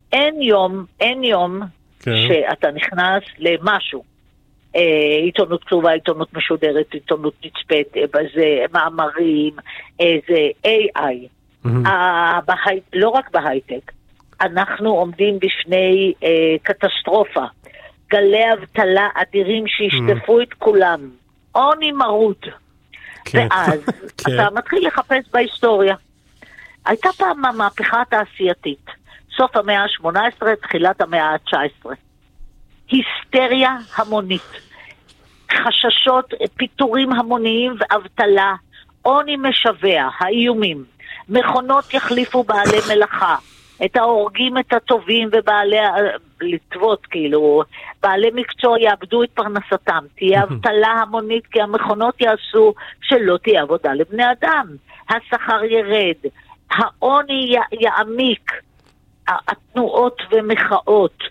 אין יום שאתה נכנס למשהו. עיתונות כתובה, עיתונות משודרת, עיתונות נצפית, זה מאמרים, זה AI. לא רק בהייטק, אנחנו עומדים בפני קטסטרופה, גלי אבטלה אדירים שישטפו את כולם, עוני מרוד. ואז אתה מתחיל לחפש בהיסטוריה. הייתה פעם המהפכה התעשייתית, סוף המאה ה-18, תחילת המאה ה-19. היסטריה המונית, חששות, פיטורים המוניים ואבטלה, עוני משווה, האיומים, מכונות יחליפו בעלי מלאכה, את ההורגים, את הטובים ובעלי, לטוות כאילו, בעלי מקצוע יאבדו את פרנסתם, תהיה אבטלה המונית כי המכונות יעשו שלא תהיה עבודה לבני אדם, השכר ירד, העוני יעמיק, התנועות ומחאות,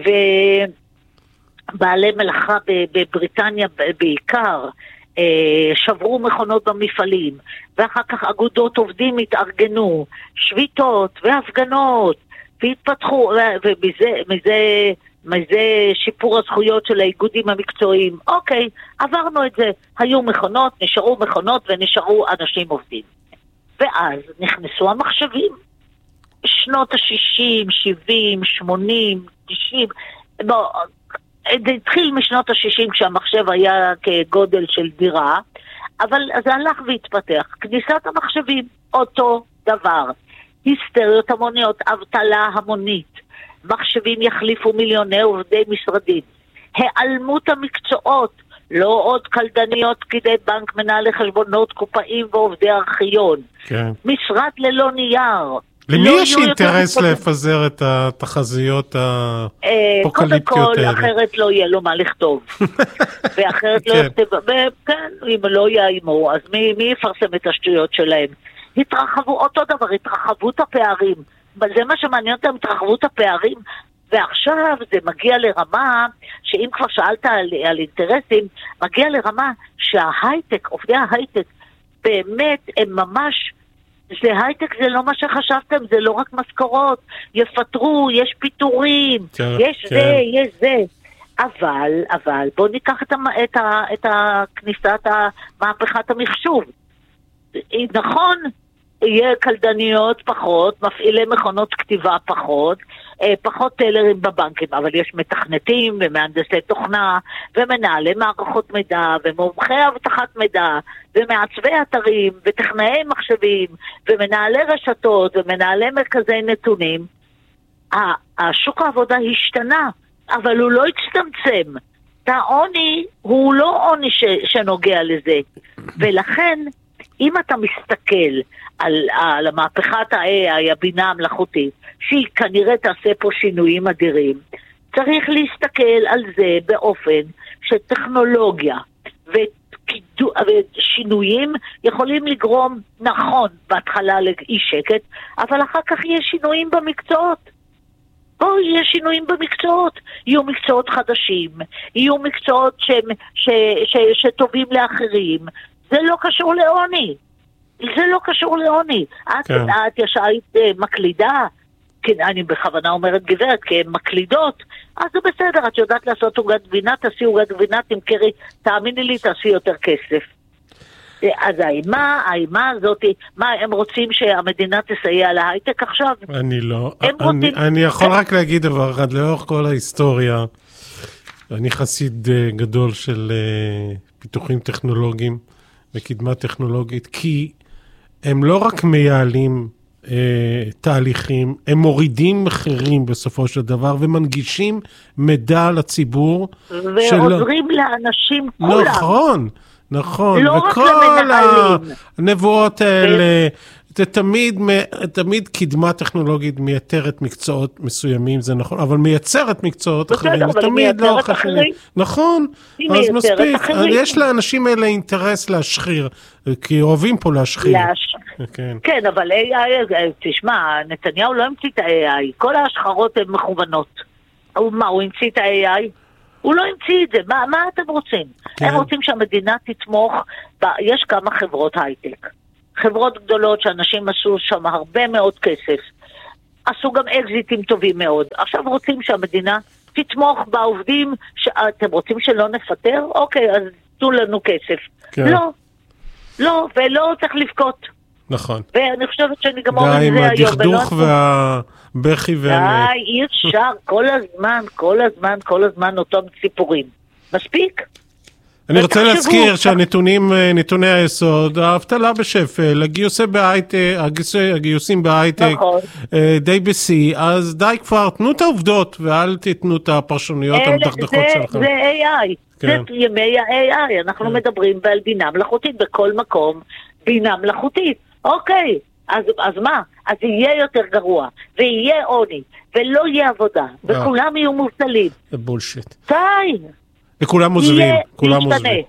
ובעלי מלאכה בבריטניה בעיקר, שברו מכונות במפעלים, ואחר כך אגודות עובדים התארגנו, שביתות והפגנות, והתפתחו, ומזה שיפור הזכויות של האיגודים המקצועיים. אוקיי, עברנו את זה, היו מכונות, נשארו מכונות ונשארו אנשים עובדים. ואז נכנסו המחשבים, שנות ה-60, 70, 80, 90, זה התחיל משנות ה-60 כשהמחשב היה כגודל של דירה, אבל זה הלך והתפתח. כניסת המחשבים, אותו דבר. היסטריות המוניות, אבטלה המונית. מחשבים יחליפו מיליוני עובדי משרדים. העלמות המקצועות, לא עוד קלדניות, פקידי בנק, מנהלי חשבונות, קופאים ועובדי ארכיון. כן. משרד ללא נייר. למי יש אינטרס לפזר את התחזיות האפוקליפטיות האלה? קודם כל, אחרת לא יהיה לו מה לכתוב. ואחרת לא יכתב, כן, אם לא יאיימו, אז מי יפרסם את השטויות שלהם? התרחבו, אותו דבר, התרחבות הפערים. זה מה שמעניין אותם, התרחבות הפערים. ועכשיו זה מגיע לרמה, שאם כבר שאלת על אינטרסים, מגיע לרמה שההייטק, עובדי ההייטק, באמת הם ממש, זה הייטק, זה לא מה שחשבתם, זה לא רק משכורות, יפטרו, יש פיטורים, יש זה, יש זה. אבל בואו ניקח את כניסת מהפכת המחשוב. נכון, יהיה קלדניות פחות, מפעילי מכונות כתיבה פחות, פחות טלרים בבנקים, אבל יש מתכנתים ומהנדסי תוכנה ומנהלי מערכות מידע ומומחי אבטחת מידע ומעצבי אתרים וטכנאי מחשבים ומנהלי רשתות ומנהלי מרכזי נתונים. השוק העבודה השתנה, אבל הוא לא הצטמצם. העוני הוא לא עוני שנוגע לזה, ולכן אם אתה מסתכל על המהפכת ה-AI, הבינה המלאכותית, שהיא כנראה תעשה פה שינויים אדירים, צריך להסתכל על זה באופן שטכנולוגיה ושינויים יכולים לגרום, נכון, בהתחלה לאי שקט, אבל אחר כך יהיה שינויים במקצועות. יהיה שינויים במקצועות, יהיו מקצועות חדשים, יהיו מקצועות שטובים לאחרים. זה לא קשור לעוני. זה לא קשור לעוני. את ישאית מקלידה, אני בכוונה אומרת גברת, כי הן מקלידות, אז זה בסדר, את יודעת לעשות עוגת גבינה, תעשי עוגת גבינה, תמכרי, תאמיני לי, תעשי יותר כסף. אז האימה הזאת, מה, הם רוצים שהמדינה תסייע להייטק עכשיו? אני לא. אני יכול רק להגיד דבר אחד, לאורך כל ההיסטוריה, אני חסיד גדול של פיתוחים טכנולוגיים וקדמה טכנולוגית, כי הם לא רק מייעלים תהליכים, הם מורידים מחירים בסופו של דבר, ומנגישים מידע לציבור. ועוזרים לאנשים כולם. נכון, לא רק וכל למנהלים. הנבואות האלה, זה תמיד קדמה טכנולוגית מייתרת מקצועות מסוימים, זה נכון, אבל מייצרת מקצועות אחרים, אבל תמיד לא אחרים. נכון, אז מספיק, יש לאנשים האלה אינטרס להשחיר, כי אוהבים פה להשחיר. כן, אבל AI, תשמע, נתניהו לא המציא את ה-AI, כל ההשחרות הן מכוונות. מה, הוא המציא את ה-AI? הוא לא המציא את זה, מה אתם רוצים? הם רוצים שהמדינה תתמוך, יש כמה חברות הייטק, חברות גדולות שאנשים עשו שם הרבה מאוד כסף, עשו גם אקזיטים טובים מאוד. עכשיו רוצים שהמדינה תתמוך בעובדים, אתם רוצים שלא נפטר? אוקיי, אז תנו לנו כסף. כן. לא, ולא צריך לבכות. נכון. ואני חושבת שנגמור עם זה היום. די עם הדכדוך והבכי די, אי אפשר, כל הזמן אותם סיפורים. מספיק? אני רוצה להזכיר נתוני היסוד, האבטלה בשפל, הגיוסים בהייטק, די בסי, אז די כבר, תנו את העובדות, ואל תתנו את הפרשנויות המדכדכות שלכם. זה AI, זה ימי ה-AI, אנחנו מדברים על בינה מלאכותית, בכל מקום בינה מלאכותית. אוקיי, אז מה? אז יהיה יותר גרוע, ויהיה עוני, ולא יהיה עבודה, וכולם יהיו מובטלים. זה בולשיט. די! וכולם עוזבים, כולם עוזבים.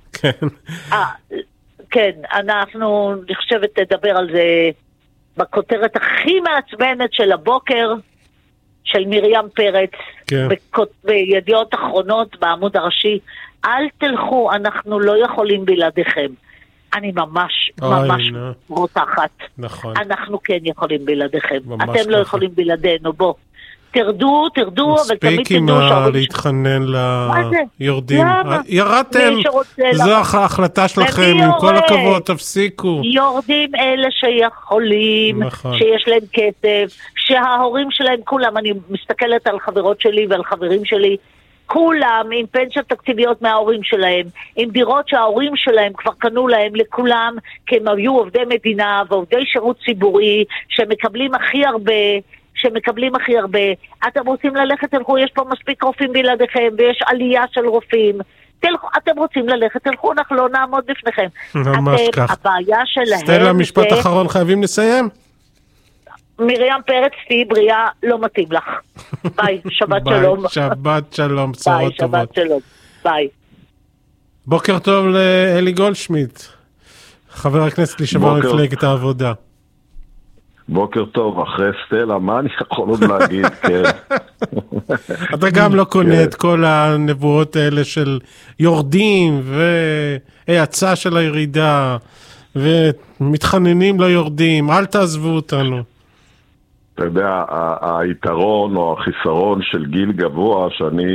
כן, אנחנו נחשבת לדבר על זה בכותרת הכי מעצבנת של הבוקר, של מרים פרץ, בידיעות אחרונות בעמוד הראשי. אל תלכו, אנחנו לא יכולים בלעדיכם. אני ממש רותחת. נכון. אנחנו כן יכולים בלעדיכם. אתם לא יכולים בלעדינו, בוא. תרדו, אבל תמיד תדעו מספיק להתחנן ליורדים. ירדתם, זו ההחלטה שלכם, עם כל הכבוד, תפסיקו. יורדים אלה שיכולים, שיש להם כסף, שההורים שלהם, כולם, אני מסתכלת על חברות שלי ועל חברים שלי, כולם עם פנסיות תקציביות מההורים שלהם, עם דירות שההורים שלהם כבר קנו להם לכולם, כי הם היו עובדי מדינה ועובדי שירות ציבורי, שמקבלים הכי הרבה, אתם רוצים ללכת, תלכו, יש פה מספיק רופאים בלעדיכם, ויש עלייה של רופאים, אתם רוצים ללכת, תלכו, אנחנו לא נעמוד בפניכם. ממש כך. הבעיה שלהם... סטלה, משפט אחרון, חייבים לסיים? מרים פרץ, תהי בריאה, לא מתאים לך. ביי, שבת שלום. שבת שלום, בשורות טובות. ביי, שבת שלום, ביי. בוקר טוב לאלי גולדשמיט, חבר הכנסת לשעבר מפלגת העבודה. בוקר טוב, אחרי סטלה, מה אני יכול עוד להגיד? כן. אתה גם לא קונה את כל הנבואות האלה של יורדים והאצה של הירידה ומתחננים ליורדים, אל תעזבו אותנו. אתה יודע, היתרון או החיסרון של גיל גבוה שאני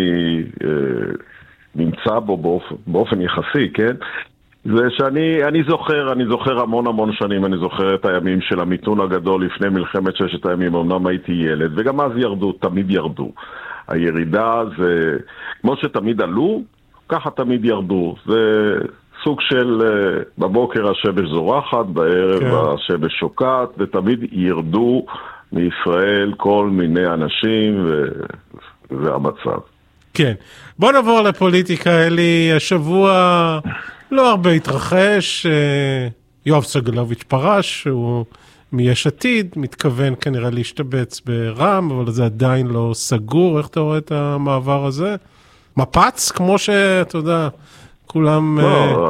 נמצא בו באופן יחסי, כן? זה שאני זוכר המון שנים, אני זוכר את הימים של המיתון הגדול לפני מלחמת 6 הימים, אמנם הייתי ילד, וגם אז תמיד ירדו. הירידה זה, כמו שתמיד עלו, ככה תמיד ירדו. זה סוג של, בבוקר השמש זורחת, בערב השמש שוקעת, ותמיד ירדו מישראל כל מיני אנשים, וזה המצב. כן. בוא נעבור לפוליטיקה, אלי. השבוע לא הרבה התרחש, יואב סגלוביץ' פרש, הוא מיש עתיד, מתכוון כנראה להשתבץ ברם, אבל זה עדיין לא סגור. איך אתה רואה את המעבר הזה? מפץ, כמו שאתה יודע, כולם...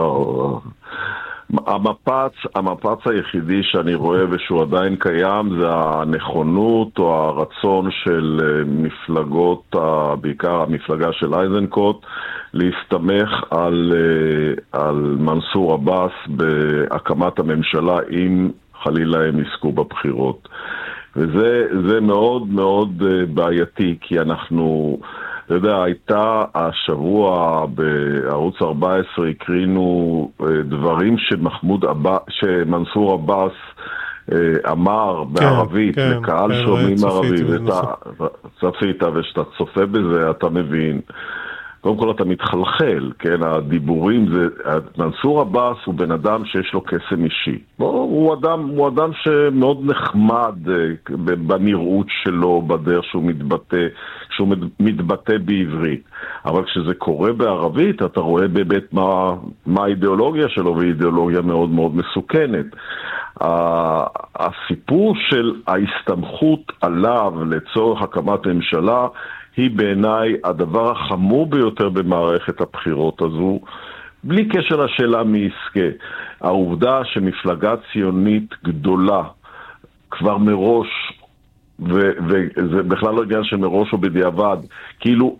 המפץ היחידי שאני רואה ושהוא עדיין קיים זה הנכונות או הרצון של מפלגות, בעיקר המפלגה של אייזנקוט, להסתמך על מנסור עבאס בהקמת הממשלה אם חלילה הם יזכו בבחירות. וזה מאוד מאוד בעייתי, כי אנחנו... אתה יודע, הייתה השבוע בערוץ 14 הקרינו דברים שמנסור עבאס אמר בערבית לקהל שומעים ערבי, צפית, ושאתה צופה בזה אתה מבין. קודם כל אתה מתחלחל, כן, הדיבורים זה, מנסור עבאס הוא בן אדם שיש לו קסם אישי. הוא אדם שמאוד נחמד בנראות שלו, בדרך שהוא מתבטא בעברית. אבל כשזה קורה בערבית, אתה רואה באמת מה האידיאולוגיה שלו, ואידיאולוגיה מאוד מאוד מסוכנת. הסיפור של ההסתמכות עליו לצורך הקמת ממשלה, היא בעיניי הדבר החמור ביותר במערכת הבחירות הזו, בלי קשר לשאלה מי יזכה. העובדה שמפלגה ציונית גדולה כבר מראש, וזה בכלל לא עניין שמראש או בדיעבד, כאילו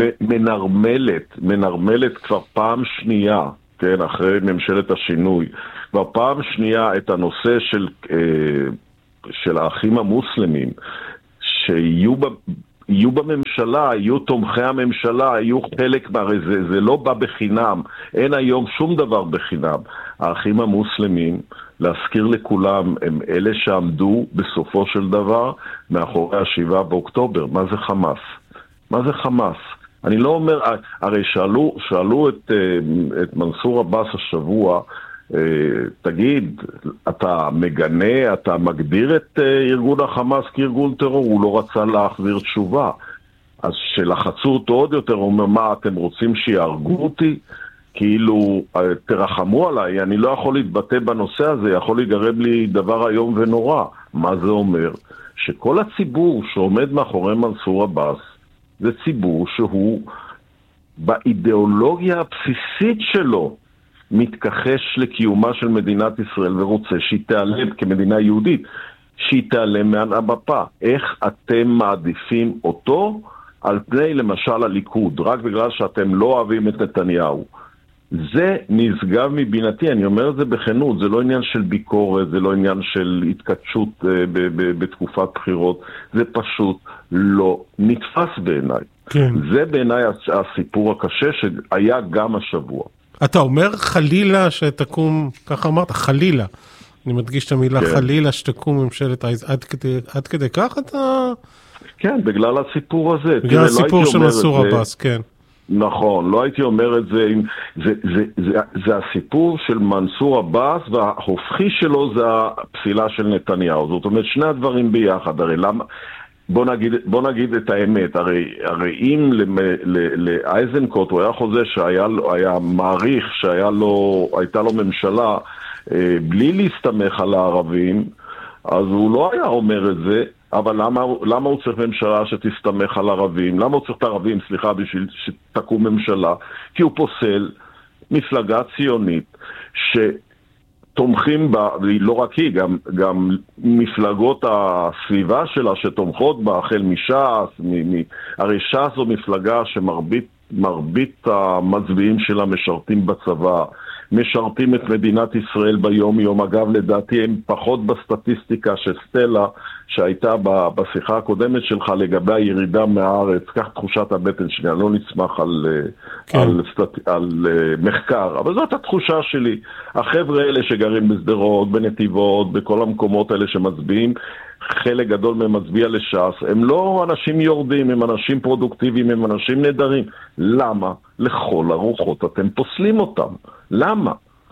מנרמלת כבר פעם שנייה, כן, אחרי ממשלת השינוי, כבר פעם שנייה את הנושא של האחים המוסלמים, שיהיו בממשלה, יהיו תומכי הממשלה, יהיו חלק מהרי זה לא בא בחינם, אין היום שום דבר בחינם. האחים המוסלמים, להזכיר לכולם, הם אלה שעמדו בסופו של דבר מאחורי 7 באוקטובר. מה זה חמאס? מה זה חמאס? אני לא אומר, הרי שאלו את מנסור עבאס השבוע, תגיד, אתה מגנה, אתה מגדיר את ארגון החמאס כארגון טרור? הוא לא רצה להחזיר תשובה. אז שלחצו אותו עוד יותר, הוא אומר, מה, אתם רוצים שיהרגו אותי? כאילו, תרחמו עליי, אני לא יכול להתבטא בנושא הזה, יכול להיגרם לי דבר היום ונורא. מה זה אומר? שכל הציבור שעומד מאחורי מנסור עבאס, זה ציבור שהוא באידיאולוגיה הבסיסית שלו מתכחש לקיומה של מדינת ישראל ורוצה שהיא תיעלם כמדינה יהודית, שהיא תיעלם מהמפה. איך אתם מעדיפים אותו על פני למשל הליכוד, רק בגלל שאתם לא אוהבים את נתניהו? זה נשגב מבינתי, אני אומר את זה בכנות, זה לא עניין של ביקורת, זה לא עניין של התקדשות בתקופת בחירות, זה פשוט לא נתפס בעיניי. כן. זה בעיניי הסיפור הקשה שהיה גם השבוע. אתה אומר חלילה שתקום, ככה אמרת, חלילה, אני מדגיש את המילה כן. חלילה שתקום ממשלת עד כדי כך אתה... כן, בגלל הסיפור הזה. בגלל הסיפור של מנסור עבאס, כן. נכון, לא הייתי אומר את זה, זה הסיפור של מנסור עבאס, וההופכי שלו זה הפסילה של נתניהו. זאת אומרת, שני הדברים ביחד. הרי למה, בוא נגיד את האמת, הרי אם לאייזנקוט הוא היה חוזה היה מעריך שהייתה לו ממשלה בלי להסתמך על הערבים, אז הוא לא היה אומר את זה. אבל למה הוא צריך ממשלה שתסתמך על ערבים? למה הוא צריך את הערבים, בשביל שתקום ממשלה? כי הוא פוסל מפלגה ציונית שתומכים בה, ולא רק היא, גם מפלגות הסביבה שלה שתומכות בה, החל מש"ס, הרי ש"ס זו מפלגה שמרבית המצביעים שלה משרתים בצבא, משרתים את מדינת ישראל ביום יום. אגב, לדעתי הם פחות בסטטיסטיקה של סטלה שהייתה בשיחה הקודמת שלך לגבי הירידה מהארץ. כך תחושת הבטן שלי, אני לא נצמח על מחקר, אבל זאת התחושה שלי. החבר'ה האלה שגרים בסדרות, בנתיבות, בכל המקומות האלה שמצביעים, חלק גדול מהם מצביע לש"ס, הם לא אנשים יורדים, הם אנשים פרודוקטיביים, הם אנשים נהדרים. למה? לכל הרוחות אתם פוסלים אותם. למה?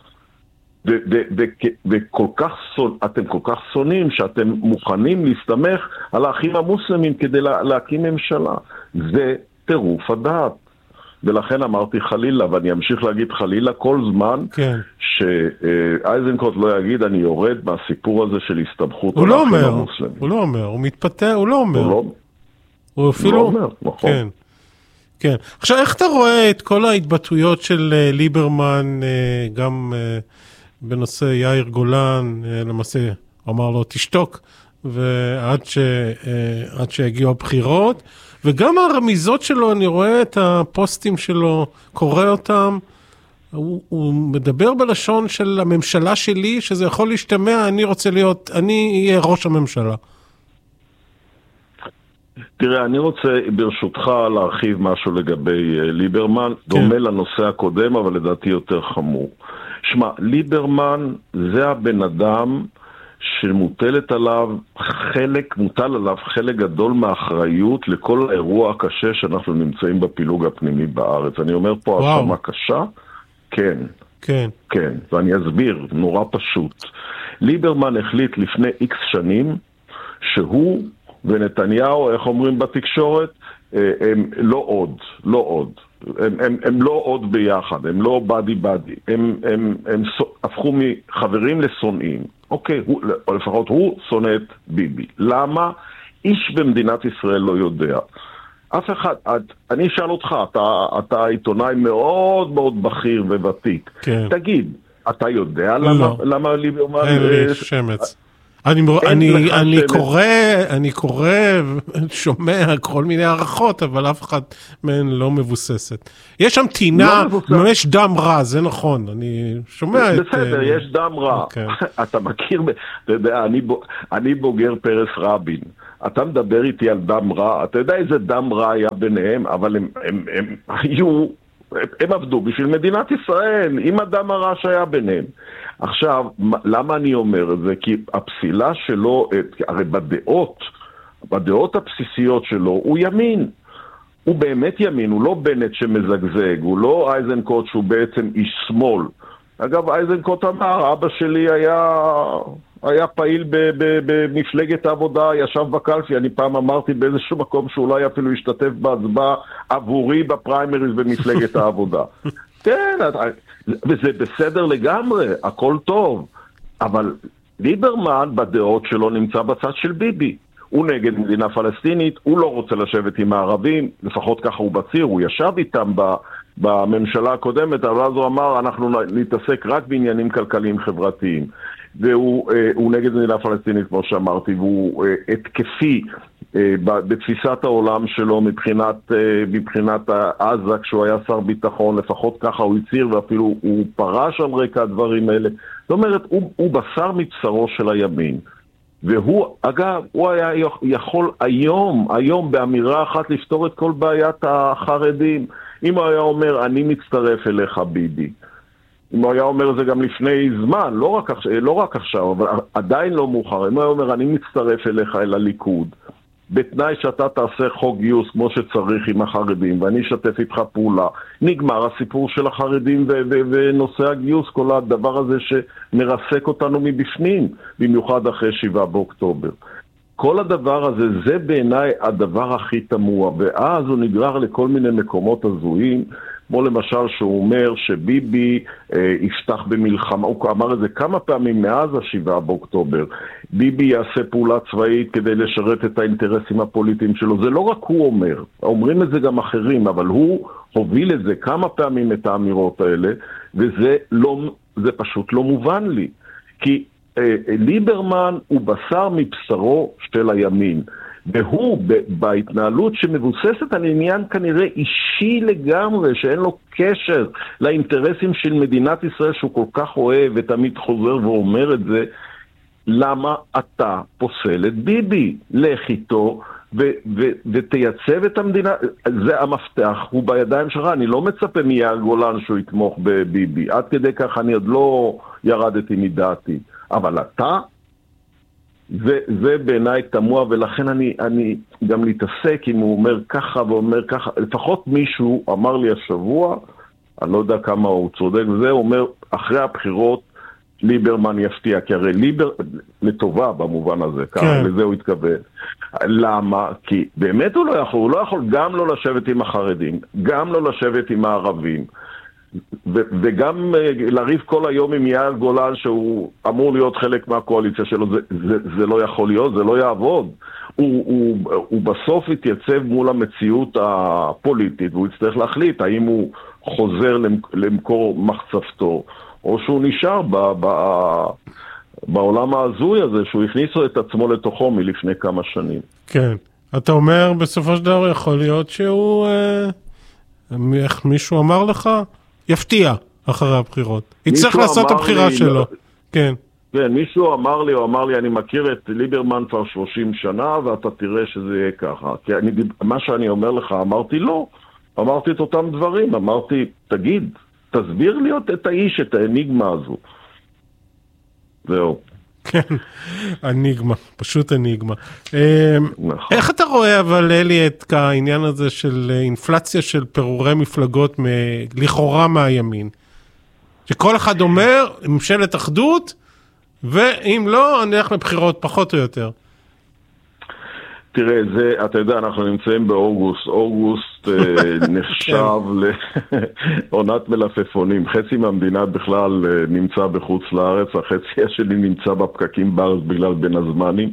אתם כל כך שונאים שאתם מוכנים להסתמך על האחים המוסלמים כדי להקים ממשלה. זה טירוף הדעת. ולכן אמרתי חלילה, ואני אמשיך להגיד חלילה כל זמן שאייזנקוט לא יגיד אני יורד מהסיפור הזה של הסתמכות על האחים המוסלמים. הוא לא אומר, הוא מתפתח, הוא לא אומר. הוא אפילו... לא אומר, נכון. כן. כן. עכשיו, איך אתה רואה את כל ההתבטאויות של ליברמן, גם בנושא יאיר גולן, למעשה אמר לו תשתוק, ועד שיגיעו הבחירות, וגם הרמיזות שלו, אני רואה את הפוסטים שלו, קורא אותם, הוא מדבר בלשון של הממשלה שלי, שזה יכול להשתמע, אני אהיה ראש הממשלה. תראה, אני רוצה ברשותך להרחיב משהו לגבי ליברמן, דומה לנושא הקודם, אבל לדעתי יותר חמור. שמע, ליברמן זה הבן אדם שמוטל עליו חלק גדול מהאחריות לכל האירוע הקשה שאנחנו נמצאים בפילוג הפנימי בארץ. אני אומר פה האשמה קשה? כן. כן. כן, ואני אסביר, נורא פשוט. ליברמן החליט לפני X שנים שהוא ונתניהו, איך אומרים בתקשורת, הם לא עוד. הם לא עוד ביחד, הם לא בדי. הם הפכו מחברים לשונאים. אוקיי, לפחות הוא שונא את ביבי. למה? איש במדינת ישראל לא יודע. אף אחד, אני אשאל אותך, אתה עיתונאי מאוד מאוד בכיר וותיק. כן. תגיד, אתה יודע למה ליברמן... אין לי שמץ. אני קורא, שומע כל מיני הערכות, אבל אף אחד מהן לא מבוססת. יש שם טינה, ממש דם רע, זה נכון, אני שומע את... בסדר, יש דם רע. אתה מכיר, אתה יודע, אני בוגר פרס רבין. אתה מדבר איתי על דם רע, אתה יודע איזה דם רע היה ביניהם, אבל הם עבדו בשביל מדינת ישראל, עם הדם הרע שהיה ביניהם. עכשיו, למה אני אומר את זה? כי הפסילה שלו, הרי בדעות הבסיסיות שלו, הוא ימין. הוא באמת ימין, הוא לא בנט שמזגזג, הוא לא אייזנקוט שהוא בעצם איש שמאל. אגב, אייזנקוט אמר, אבא שלי היה פעיל במפלגת העבודה, ישב בקלפי, אני פעם אמרתי באיזשהו מקום שאולי אפילו השתתף בהצבעה עבורי בפריימריז במפלגת העבודה. כן, וזה בסדר לגמרי, הכל טוב, אבל ליברמן בדעות שלו נמצא בצד של ביבי. הוא נגד מדינה פלסטינית, הוא לא רוצה לשבת עם הערבים, לפחות ככה הוא בציר, הוא ישב איתם בממשלה הקודמת, אבל אז הוא אמר, אנחנו נתעסק רק בעניינים כלכליים חברתיים. והוא נגד מדינה פלסטינית, כמו שאמרתי, והוא התקפי בתפיסת העולם שלו מבחינת עזה, כשהוא היה שר ביטחון, לפחות ככה הוא הצהיר, ואפילו הוא פרש על רקע הדברים האלה. זאת אומרת, הוא בשר מבשרו של הימין. והוא, אגב, הוא היה יכול היום באמירה אחת לפתור את כל בעיית החרדים. אם הוא היה אומר, אני מצטרף אליך ביבי. אם הוא היה אומר את זה גם לפני זמן, לא רק עכשיו, אבל עדיין לא מאוחר. אם הוא היה אומר, אני מצטרף אליך אל הליכוד, בתנאי שאתה תעשה חוק גיוס כמו שצריך עם החרדים, ואני אשתף איתך פעולה, נגמר הסיפור של החרדים ונושא הגיוס, כל הדבר הזה שמרסק אותנו מבפנים, במיוחד אחרי 7 באוקטובר. כל הדבר הזה, זה בעיניי הדבר הכי תמוה, ואז הוא נגרר לכל מיני מקומות הזויים, כמו למשל שהוא אומר שביבי יפתח במלחמה, הוא אמר את זה כמה פעמים מאז 7 באוקטובר, ביבי יעשה פעולה צבאית כדי לשרת את האינטרסים הפוליטיים שלו, זה לא רק הוא אומר, אומרים את זה גם אחרים, אבל הוא הוביל את זה כמה פעמים את האמירות האלה, וזה פשוט לא מובן לי, כי ליברמן הוא בשר מבשרו של הימין, והוא בהתנהלות שמבוססת על עניין כנראה אישי לגמרי, שאין לו קשר לאינטרסים של מדינת ישראל שהוא כל כך אוהב ותמיד חוזר ואומר את זה, למה אתה פוסל את ביבי? לך איתו ותייצב את המדינה, זה המפתח, הוא בידיים שלך, אני לא מצפה מיאיר גולן שהוא יתמוך בביבי, עד כדי כך אני עוד לא ירדתי מדעתי, אבל אתה, זה בעיניי תמוה, ולכן אני גם להתעסק אם הוא אומר ככה ואומר ככה, לפחות מישהו אמר לי השבוע, אני לא יודע כמה הוא צודק, וזה אומר, אחרי הבחירות ליברמן יפתיע, כי הרי לטובה במובן הזה, ככה לזה הוא התכוון. למה? כי באמת הוא לא יכול גם לא לשבת עם החרדים, גם לא לשבת עם הערבים, וגם לריב כל היום עם יאיר גולן שהוא אמור להיות חלק מהקואליציה שלו, זה לא יכול להיות, זה לא יעבוד. הוא בסוף יתייצב מול המציאות הפוליטית, והוא יצטרך להחליט האם הוא חוזר למקור מחצפתו, או שהוא נשאר בעולם ההזוי הזה, שהוא הכניס את עצמו לתוכו מלפני כמה שנים. כן. אתה אומר בסופו של דבר יכול להיות שהוא, איך מישהו אמר לך? יפתיע אחרי הבחירות. יצטרך לעשות את הבחירה שלו. כן. כן, מישהו אמר לי, אני מכיר את ליברמן כבר 30 שנה, ואתה תראה שזה יהיה ככה. כי מה שאני אומר לך, אמרתי לא. אמרתי את אותם דברים. אמרתי, תסביר לי את האיש, את האניגמה הזו. זהו. כן, אניגמה, פשוט אניגמה. איך אתה רואה אבל אלי את העניין הזה של אינפלציה של פירורי מפלגות לכאורה מהימין? שכל אחד אומר, ממשלת אחדות, ואם לא, אני הולך לבחירות פחות או יותר. תראה, אתה יודע, אנחנו נמצאים באוגוסט. אוגוסט נחשב לעונת מלפפונים. חצי מהמדינה בכלל נמצא בחוץ לארץ, החצי השני נמצא בפקקים בארץ בגלל בין הזמנים.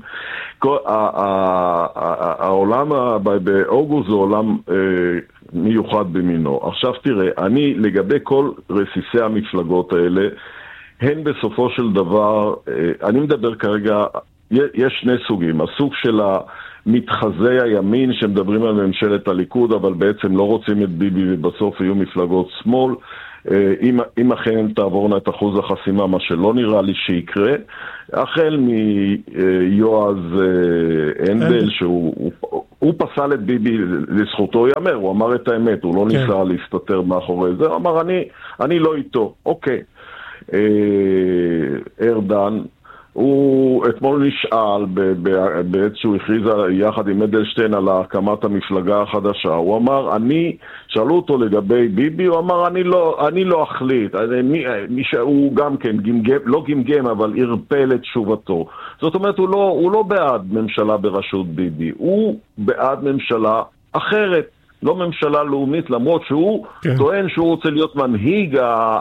העולם באוגוסט זה עולם מיוחד במינו. עכשיו תראה, אני לגבי כל רסיסי המפלגות האלה, הן בסופו של דבר, אני מדבר כרגע יש שני סוגים. הסוג של מתחזי הימין שמדברים על ממשלת הליכוד, אבל בעצם לא רוצים את ביבי ובסוף יהיו מפלגות שמאל. אם אכן תעבורנה את אחוז החסימה, מה שלא נראה לי שיקרה, החל מיועז אנדל, שהוא פסל את ביבי, לזכותו יאמר, הוא אמר את האמת, הוא לא ניסה להסתתר מאחורי זה, הוא אמר אני לא איתו, אוקיי. ארדן, הוא אתמול נשאל בעת שהוא הכריז יחד עם אדלשטיין על הקמת המפלגה החדשה. הוא אמר, שאלו אותו לגבי ביבי, הוא אמר, אני לא אחליט. הוא גם כן, לא גמגם, אבל הרפל את תשובתו. זאת אומרת, הוא לא בעד ממשלה בראשות ביבי, הוא בעד ממשלה אחרת. לא ממשלה לאומית, למרות שהוא טוען שהוא רוצה להיות מנהיג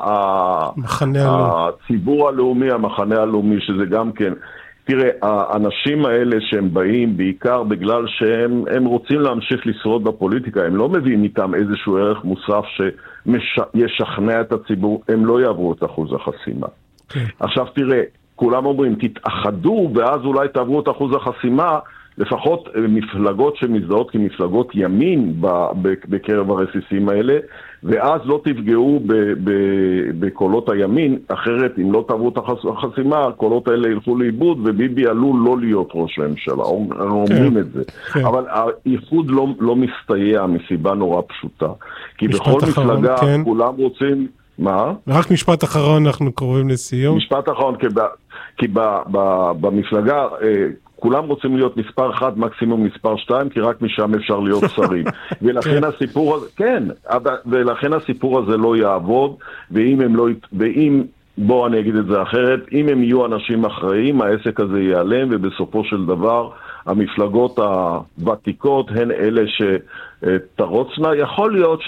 הציבור הלאומי, המחנה הלאומי, שזה גם כן. תראה, האנשים האלה שהם באים בעיקר בגלל שהם רוצים להמשיך לשרוד בפוליטיקה, הם לא מביאים איתם איזשהו ערך מוסף שישכנע את הציבור, הם לא יעברו את אחוז החסימה. עכשיו תראה, כולם אומרים, תתאחדו ואז אולי תעברו את אחוז החסימה, לפחות מפלגות שמזדהות כמפלגות ימין בקרב הרסיסים האלה, ואז לא תפגעו בקולות הימין, אחרת אם לא תעברו את החסימה, הקולות האלה ילכו לאיבוד, וביבי עלול לא להיות ראש הממשלה, אומרים את זה. אבל האיחוד לא מסתייע מסיבה נורא פשוטה, כי בכל מפלגה כולם רוצים... מה? רק משפט אחרון, אנחנו קוראים לסיום. משפט אחרון, כי במפלגה... כולם רוצים להיות מספר 1, מקסימום מספר 2, כי רק משם אפשר להיות שרים. ולכן הסיפור הזה, כן, ולכן הסיפור הזה לא יעבוד, ואם בוא אני אגיד את זה אחרת, אם הם יהיו אנשים אחראים, העסק הזה ייעלם, ובסופו של דבר, המפלגות הוותיקות הן אלה שתרוצנה. יכול להיות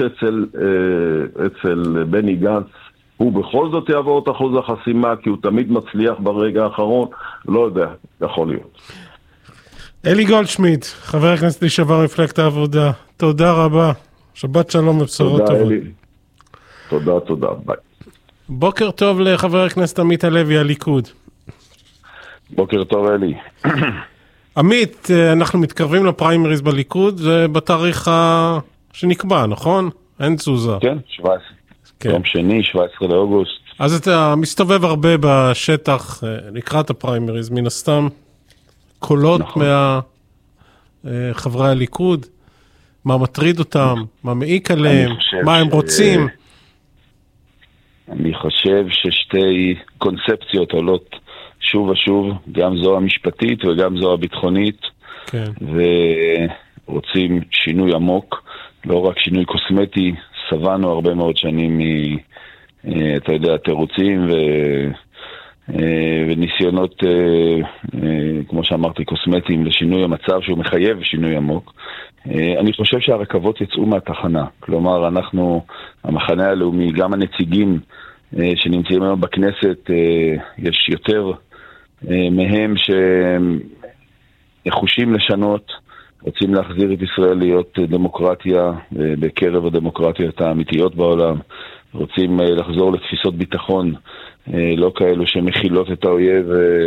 שאצל בני גנץ, הוא בכל זאת יעבור את אחוז החסימה, כי הוא תמיד מצליח ברגע האחרון, לא יודע, יכול להיות. אלי גולדשמידט, חבר הכנסת לשעבר מפלגת העבודה, תודה רבה, שבת שלום ובשורות טובות. תודה אלי, תודה, ביי. בוקר טוב לחבר הכנסת עמית הלוי, הליכוד. בוקר טוב אלי. עמית, אנחנו מתקרבים לפריימריז בליכוד, זה בתאריך שנקבע, נכון? אין תזוזה. כן, 17. יום שני, 17 לאוגוסט. אז אתה מסתובב הרבה בשטח לקראת הפריימריז, מן הסתם קולות מחברי הליכוד, מה מטריד אותם, מה מעיק עליהם, מה הם רוצים. אני חושב ששתי קונספציות עולות שוב ושוב, גם זו המשפטית וגם זו הביטחונית, ורוצים שינוי עמוק, לא רק שינוי קוסמטי. סבנו הרבה מאוד שנים אתה יודע, תירוצים וניסיונות, כמו שאמרתי, קוסמטיים לשינוי המצב שהוא מחייב שינוי עמוק. אני חושב שהרכבות יצאו מהתחנה. כלומר, אנחנו, המחנה הלאומי, גם הנציגים שנמצאים היום בכנסת, יש יותר מהם שנחושים לשנות, רוצים להחזיר את ישראל להיות דמוקרטיה בקרב הדמוקרטיות האמיתיות בעולם, רוצים לחזור לתפיסות ביטחון, לא כאלו שמכילות את האויב,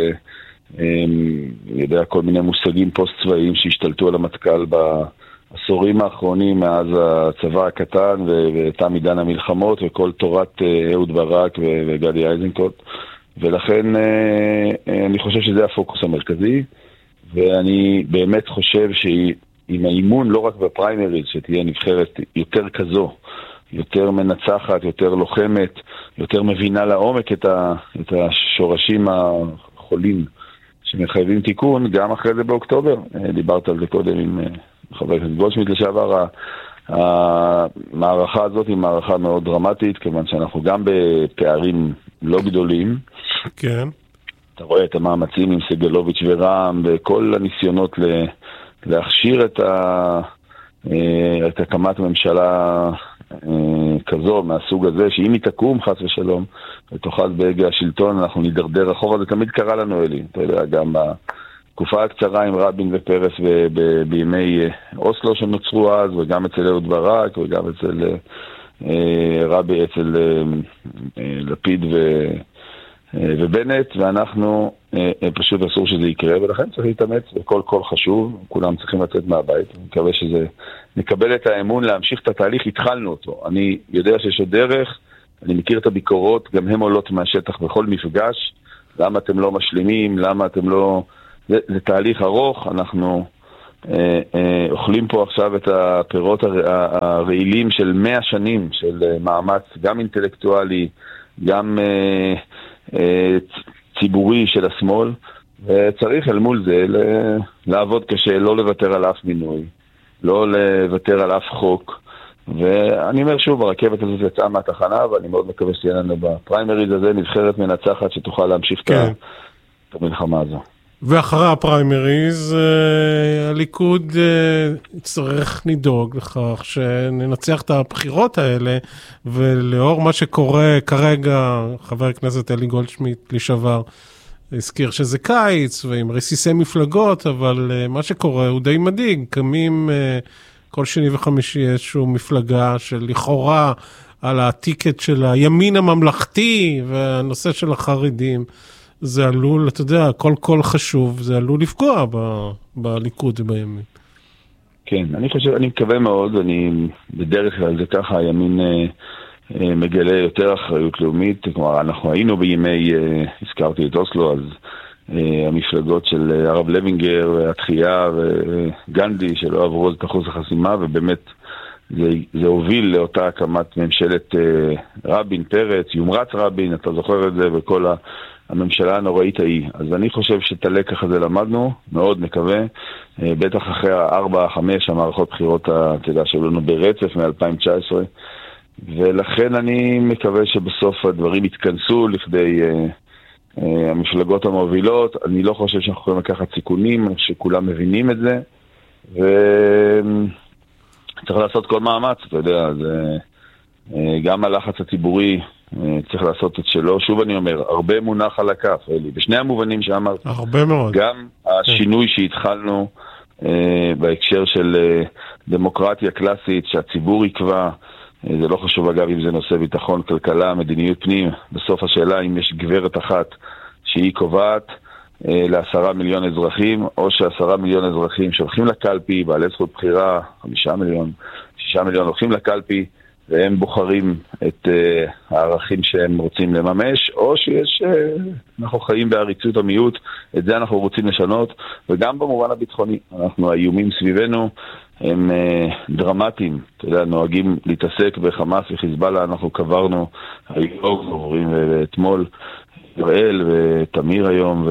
יודע, כל מיני מושגים פוסט-צבאיים שהשתלטו על המטכ"ל בעשורים האחרונים, מאז הצבא הקטן ותם עידן המלחמות וכל תורת אהוד ברק וגדי איזנקוט, ולכן אני חושב שזה הפוקוס המרכזי. ואני באמת חושב שעם האימון, לא רק בפריימריז, שתהיה נבחרת יותר כזו, יותר מנצחת, יותר לוחמת, יותר מבינה לעומק את השורשים החולים שמחייבים תיקון, גם אחרי זה באוקטובר. דיברת על זה קודם עם חבר הכנסת גולדשמידט לשעבר. המערכה הזאת היא מערכה מאוד דרמטית, כיוון שאנחנו גם בפערים לא גדולים. כן. אתה רואה את המאמצים עם סגלוביץ' ורע"מ וכל הניסיונות להכשיר את הקמת ממשלה כזו, מהסוג הזה, שאם היא תקום חס ושלום ותאחז בהגה השלטון, אנחנו נידרדר אחורה. זה תמיד קרה לנו, אלי. אתה יודע, גם בתקופה הקצרה עם רבין ופרס בימי אוסלו שנוצרו אז, וגם אצל אהוד ברק, וגם אצל לפיד ובנט, ואנחנו פשוט אסור שזה יקרה, ולכן צריך להתאמץ בכל קול חשוב, כולם צריכים לצאת מהבית, אני מקווה שזה נקבל את האמון להמשיך את התהליך, התחלנו אותו, אני יודע שיש עוד דרך, אני מכיר את הביקורות, גם הם עולות מהשטח בכל מפגש, למה אתם לא משלימים, למה אתם לא... זה תהליך ארוך, אנחנו אוכלים פה עכשיו את הפירות הרעילים של 100 שנים של מאמץ, גם אינטלקטואלי, גם ציבורי של השמאל, וצריך אל מול זה לעבוד קשה, לא לוותר על אף מינוי, לא לוותר על אף חוק, ואני אומר שוב, הרכבת הזאת יצאה מהתחנה, ואני מאוד מקווה שתהיה לנו בפריימריז הזה נבחרת מנצחת שתוכל להמשיך את המלחמה הזו. ואחרי הפריימריז, הליכוד צריך לדאוג לכך שננצח את הבחירות האלה, ולאור מה שקורה כרגע, חבר הכנסת אלי גולדשמיט לשעבר, הזכיר שזה קיץ, ועם רסיסי מפלגות, אבל מה שקורה הוא די מדאיג, קמים כל שני וחמישי איזשהו מפלגה של לכאורה על הטיקט של הימין הממלכתי, והנושא של החרדים, זה עלול, אתה יודע, כל חשוב, זה עלול לפגוע בליכוד ובימין. כן, אני חושב, אני מקווה מאוד, אני בדרך כלל זה ככה, הימין מגלה יותר אחריות לאומית, כלומר, אנחנו היינו בימי, הזכרתי את אוסלו, אז המפלגות של הרב לוינגר, התחייה וגנדי, שלא עברו את אחוז החסימה, ובאמת זה הוביל לאותה הקמת ממשלת רבין, פרץ, יומרץ רבין, אתה זוכר את זה, וכל הממשלה הנוראית ההיא. אז אני חושב שאת הלקח הזה למדנו, מאוד מקווה, בטח אחרי 4-5 המערכות בחירות, אתה יודע, שלנו ברצף מ-2019, ולכן אני מקווה שבסוף הדברים יתכנסו לכדי המפלגות המובילות. אני לא חושב שאנחנו יכולים לקחת סיכונים, שכולם מבינים את זה, וצריך לעשות כל מאמץ, אתה יודע, זה גם הלחץ הציבורי צריך לעשות את שלו. שוב אני אומר, הרבה מונח על הכף, אלי, בשני המובנים שאמרת. הרבה מאוד. גם השינוי שהתחלנו בהקשר של דמוקרטיה קלאסית, שהציבור יקבע, זה לא חשוב אגב אם זה נושא ביטחון, כלכלה, מדיניות פנים, בסוף השאלה אם יש גברת אחת שהיא קובעת ל10 מיליון אזרחים, או ש10 מיליון אזרחים שהולכים לקלפי, בעלי זכות בחירה, 5 מיליון, 6 מיליון הולכים לקלפי, והם בוחרים את הערכים שהם רוצים לממש, או שיש, אנחנו חיים בעריצות המיעוט, את זה אנחנו רוצים לשנות, וגם במובן הביטחוני, האיומים סביבנו הם דרמטיים, אתה יודע, נוהגים להתעסק בחמאס וחיזבאללה, אנחנו קברנו היום, עוברים ואתמול, יראל ותמיר היום,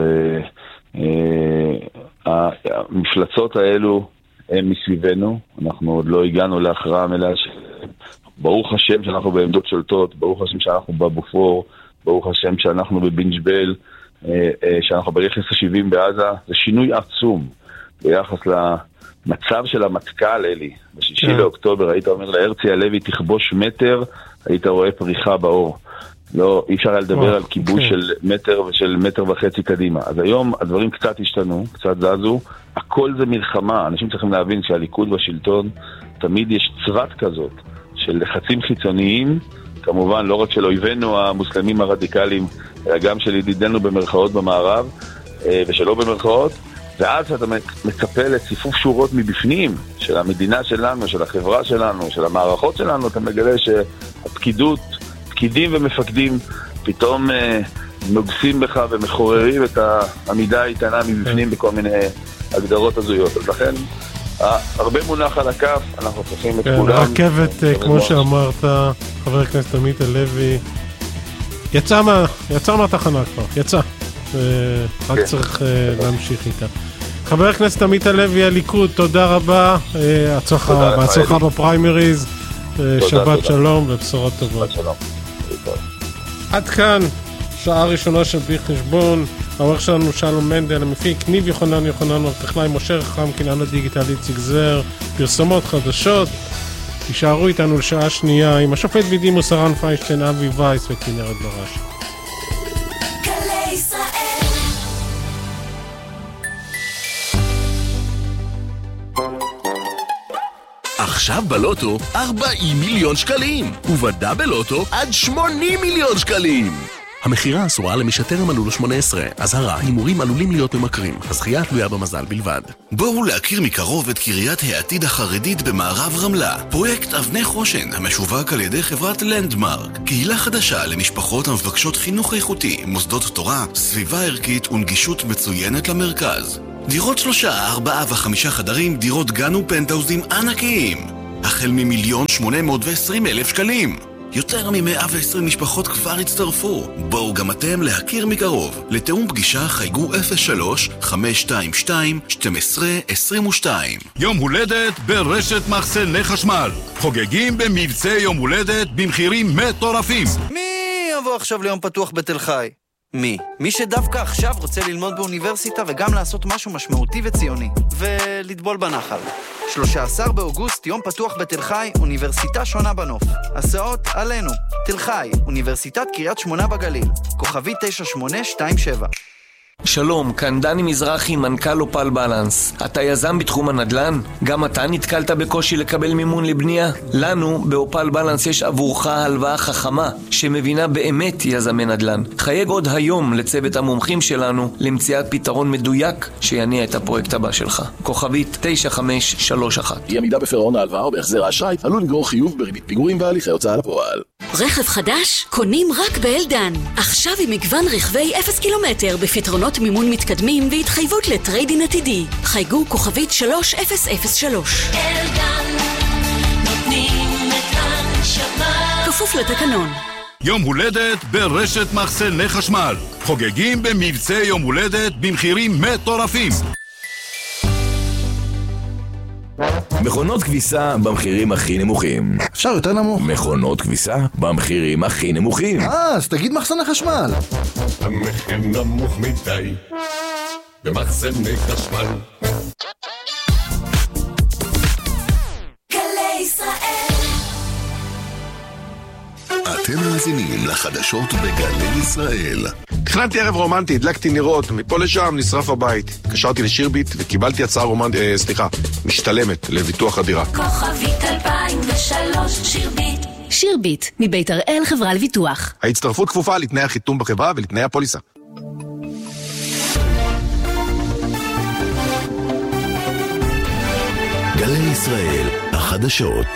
והמפלצות האלו הם מסביבנו, אנחנו עוד לא הגענו להכרעה מלאה שלהם, ברוך השם שאנחנו בעמדות שולטות, ברוך השם שאנחנו בבופור, ברוך השם שאנחנו בבינג'בל, שאנחנו ברכס ה-70 בעזה, זה שינוי עצום ביחס למצב של המטכ"ל, אלי. ב6 לאוקטובר היית אומר להרצי הלוי תכבוש מטר, היית רואה פריחה באור. לא, אי אפשר לדבר על כיבוש של מטר ושל 1.5 מטר קדימה. אז היום הדברים קצת השתנו, קצת זזו, הכל זה מלחמה. אנשים צריכים להבין שהליכוד בשלטון, תמיד יש צוות כזאת של לחצים חיצוניים, כמובן לא רק של אויבינו המוסלמים הרדיקליים, אלא גם של ידידינו במרכאות במערב, ושלא במרכאות, ואז אתה מצפה לציפוף שורות מבפנים, של המדינה שלנו, של החברה שלנו, של המערכות שלנו, אתה מגלה שהפקידות, פקידים ומפקדים, פתאום נוגסים בך ומחוררים את העמידה האיתנה מבפנים בכל מיני הגדרות הזויות. אז לכן, הרבה מונח על הכף, אנחנו צריכים את כולם. רכבת, כמו שאמרת, חבר הכנסת עמית הלוי, יצא מהתחנה כבר, יצא. רק צריך להמשיך איתה. חבר הכנסת עמית הלוי, הליכוד, תודה רבה, בהצלחה בפריימריז, שבת שלום ובשורות טובות. עד כאן, שעה ראשונה של בלי חשבון, העורך שלנו שלום מנדל, המפיק ניב יוחנן, הטכנאי משה רחם, קינן הדיגיטלית ציגזר, פרסומות חדשות. תישארו איתנו לשעה שנייה עם השופט בדימוס הרן פיינשטיין, אבי וייס וכנרת בראש. עכשיו בלוטו 40 מיליון שקלים, ובדאבל לוטו עד 80 מיליון שקלים. המחירה אסורה למי שטרם מלאו לו 18. אזהרה, הימורים עלולים להיות ממכרים. הזכייה תלויה במזל בלבד. בואו להכיר מקרוב את קריית העתיד החרדית במערב רמלה. פרויקט אבני חושן, המשווק על ידי חברת לנדמרק. קהילה חדשה למשפחות המבקשות חינוך איכותי, מוסדות תורה, סביבה ערכית ונגישות מצוינת למרכז. דירות 3, 4 ו5 חדרים, דירות גן ופנטהאוזים ענקיים. החל מ1,820,000 שקלים. יותר מ-120 משפחות כבר הצטרפו. בואו גם אתם להכיר מקרוב. לתאום פגישה חייגו 03-522-1222. יום הולדת ברשת מחסני חשמל. חוגגים במבצע יום הולדת במחירים מטורפים. מי יבוא עכשיו ליום פתוח בתל חי? מי שדווקא עכשיו רוצה ללמוד באוניברסיטה וגם לעשות משהו משמעותי וציוני. ולטבול בנחל. 13 באוגוסט, יום פתוח בתל חי, אוניברסיטה שונה בנוף. הסעות עלינו. תל חי, אוניברסיטת קריית שמונה בגליל. כוכבי 9827. שלום, כאן דני מזרחי, מנכ"ל אופל בלנס. אתה יזם בתחום הנדל"ן? גם אתה נתקלת בקושי לקבל מימון לבנייה? לנו, באופל בלנס, יש עבורך הלוואה חכמה, שמבינה באמת יזמי נדל"ן. חייג עוד היום לצוות המומחים שלנו, למציאת פתרון מדויק שיניע את הפרויקט הבא שלך. כוכבית 9531. אי עמידה בפירעון ההלוואה או בהחזר האשראי עלול לגרור חיוב בריבית פיגורים והליכי הוצאה לפועל. רכב חדש קונים רק באלדן. עכשיו עם מגוון רכבי 0 קילומטר בפתרונות מימון מתקדמים והתחייבות לטריידין עתידי. חייגו כוכבית 3003. אלדן, נותנים את הנשמה. כפוף לתקנון. יום הולדת ברשת מחסני חשמל. חוגגים במבצע יום הולדת במחירים מטורפים. מכונות כביסה במחירים הכי נמוכים. אפשר יותר נמוך. מכונות כביסה במחירים הכי נמוכים. אז תגיד מחסני חשמל. המחיר נמוך מדי במחסני חשמל. גלי ישראל. אתם מאזינים לחדשות בגלי ישראל. תכננתי ערב רומנטי, הדלקתי נרות, מפה לשם נשרף הבית. קשרתי לשירביט וקיבלתי הצעה משתלמת לביטוח הדירה. כוכבית 2003 שירביט. שירביט, מבית הראל חברה לביטוח. ההצטרפות כפופה לתנאי החיתום בחברה ולתנאי הפוליסה. גלי ישראל, החדשות.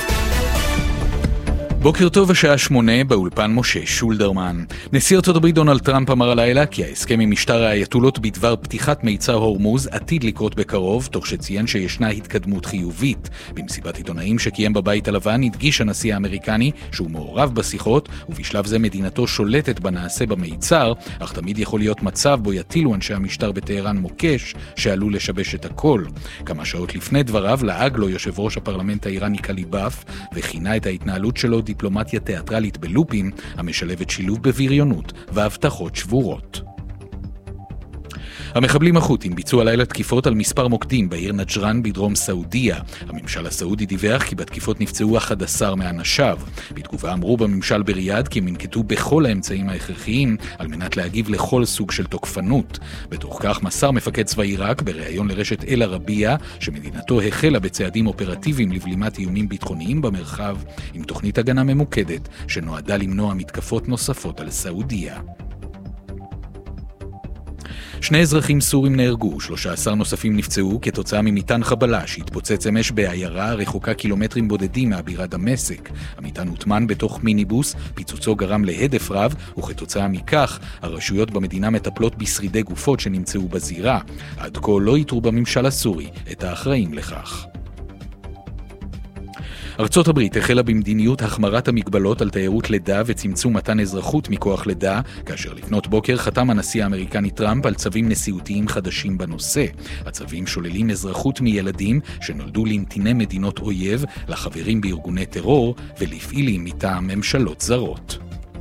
בוקר טוב, השעה 8 באולפן משה שולדרמן. נשיא ארצות הברית דונלד טראמפ אמר הלילה כי ההסכם עם משטר האייתולות בדבר פתיחת מיצר הורמוז עתיד לקרות בקרוב, תוך שציין שישנה התקדמות חיובית. במסיבת עיתונאים שקיים בבית הלבן הדגיש הנשיא האמריקני שהוא מעורב בשיחות, ובשלב זה מדינתו שולטת בנעשה במיצר, אך תמיד יכול להיות מצב בו יטילו אנשי המשטר בטהרן מוקש שעלול לשבש את הכל. כמה שעות לפני דבריו לעג לו יושב ראש הפרלמנט האיראני קליבאף וכינה את ההתנהלות שלו דיפלומטיה תיאטרלית בלופים, המשלבת שילוב בבריונות והבטחות שבורות. המחבלים החות'ים ביצעו הלילה תקיפות על מספר מוקדים בעיר נג'רן בדרום סעודיה. הממשל הסעודי דיווח כי בתקיפות נפצעו 11 מאנשיו. בתגובה אמרו בממשל בריאד כי הם ינקטו בכל האמצעים ההכרחיים על מנת להגיב לכל סוג של תוקפנות. בתוך כך מסר מפקד צבא עיראק בריאיון לרשת אל ערבייה שמדינתו החלה בצעדים אופרטיביים לבלימת איומים ביטחוניים במרחב עם תוכנית הגנה ממוקדת שנועדה למנוע מתקפות נוספות על סעודיה. 2 אזרחים סורים נהרגו, 13 נוספים נפצעו כתוצאה ממטען חבלה שהתפוצץ אמש בעיירה רחוקה קילומטרים בודדים מהבירה דמשק. המטען הוטמן בתוך מיניבוס, פיצוצו גרם להדף רב, וכתוצאה מכך הרשויות במדינה מטפלות בשרידי גופות שנמצאו בזירה. עד כה לא איתרו בממשל הסורי את האחראים לכך. ארצות הברית החלה במדיניות החמרת המגבלות על תיירות לידה וצמצום מתן אזרחות מכוח לידה, כאשר לפנות בוקר חתם הנשיא האמריקני טראמפ על צווים נשיאותיים חדשים בנושא. הצווים שוללים אזרחות מילדים שנולדו לנתיני מדינות אויב, לחברים בארגוני טרור ולפעילים מטעם ממשלות זרות.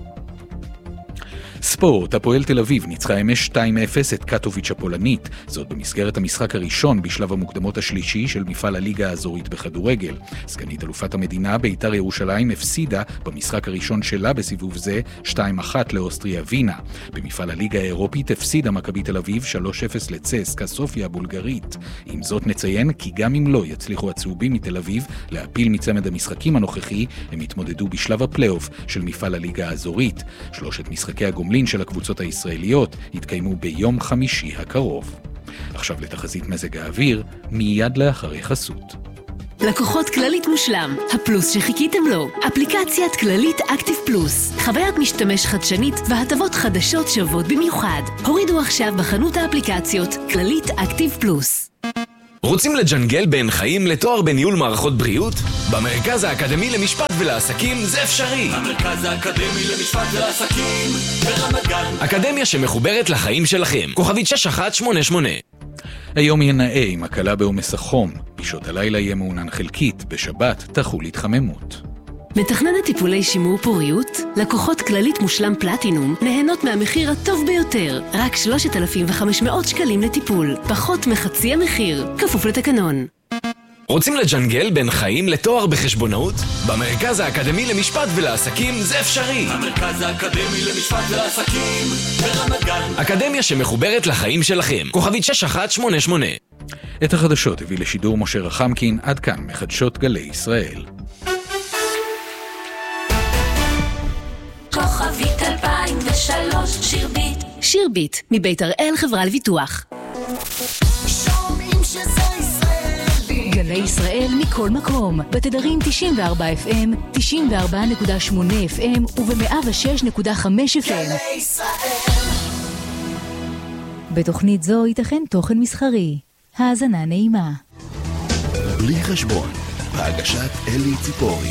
ספורט, הפועל תל אביב ניצחה אמש 2-0 את קטוביץ' הפולנית, זאת במסגרת המשחק הראשון בשלב המוקדמות השלישי של מפעל הליגה האזורית בכדורגל. סגנית אלופת המדינה בית"ר ירושלים הפסידה במשחק הראשון שלה בסיבוב זה 2-1 לאוסטריה וינה. במפעל הליגה האירופית הפסידה מכבי תל אביב 3-0 לצסקה סופיה הבולגרית. עם זאת נציין כי גם אם לא יצליחו הצהובים מתל אביב להפיל מצמד המשחקים הנוכחי, הם יתמודדו בשלב הפלייאוף של מפעל הליגה האזורית. 3 משחקי הגומלין בפולין של הקבוצות הישראליות יתקיימו ביום חמישי הקרוב. עכשיו לתחזית מזג האוויר, מיד לאחרי חסות. לקוחות כללית מושלם, הפלוס שחיכיתם לו. אפליקציית כללית אקטיב פלוס. חוויית משתמש חדשנית והטבות חדשות שוות במיוחד. הורידו עכשיו בחנות האפליקציות כללית אקטיב פלוס. רוצים לג'נגל בין חיים לתואר בניהול מערכות בריאות? במרכז האקדמי למשפט ולעסקים זה אפשרי. המרכז האקדמי למשפט ולעסקים ברמת גן. אקדמיה שמחוברת לחיים שלכם. כוכבית 6188. היום ינאה עם הקלה בעומס החום. בשעות הלילה יהיה מעונן חלקית, בשבת תחול התחממות. מתכננת טיפולי שימור פוריות? לקוחות כללית מושלם פלטינום נהנות מהמחיר הטוב ביותר. רק 3,500 שקלים לטיפול. פחות מחצי המחיר. כפוף לתקנון. רוצים לג'נגל בין חיים לתואר בחשבונאות? במרכז האקדמי למשפט ולעסקים זה אפשרי. המרכז האקדמי למשפט ולעסקים ברמת גן. אקדמיה שמחוברת לחיים שלכם. כוכבית 6188. את החדשות הביא לשידור משה רחמקין. עד כאן מחדשות גלי ישראל. כוכבית 2003 שירביט. שירביט מבית הראל חברה לביטוח. שומעים שזה ישראלי. גלי ישראל מכל מקום, בתדרים 94 FM, 94.8 FM וב-106.5 FM. גלי ישראל. בתוכנית זו ייתכן תוכן מסחרי. האזנה נעימה. בלי חשבון, בהגשת אלי ציפורי.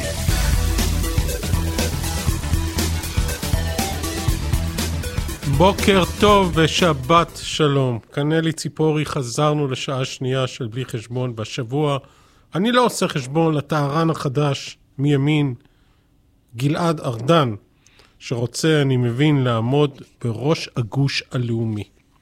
בוקר טוב ושבת שלום. כאן אלי ציפורי, חזרנו לשעה שנייה של בלי חשבון בשבוע. אני לא עושה חשבון לטהרן החדש מימין, גלעד ארדן, שרוצה, אני מבין, לעמוד בראש הגוש הלאומי.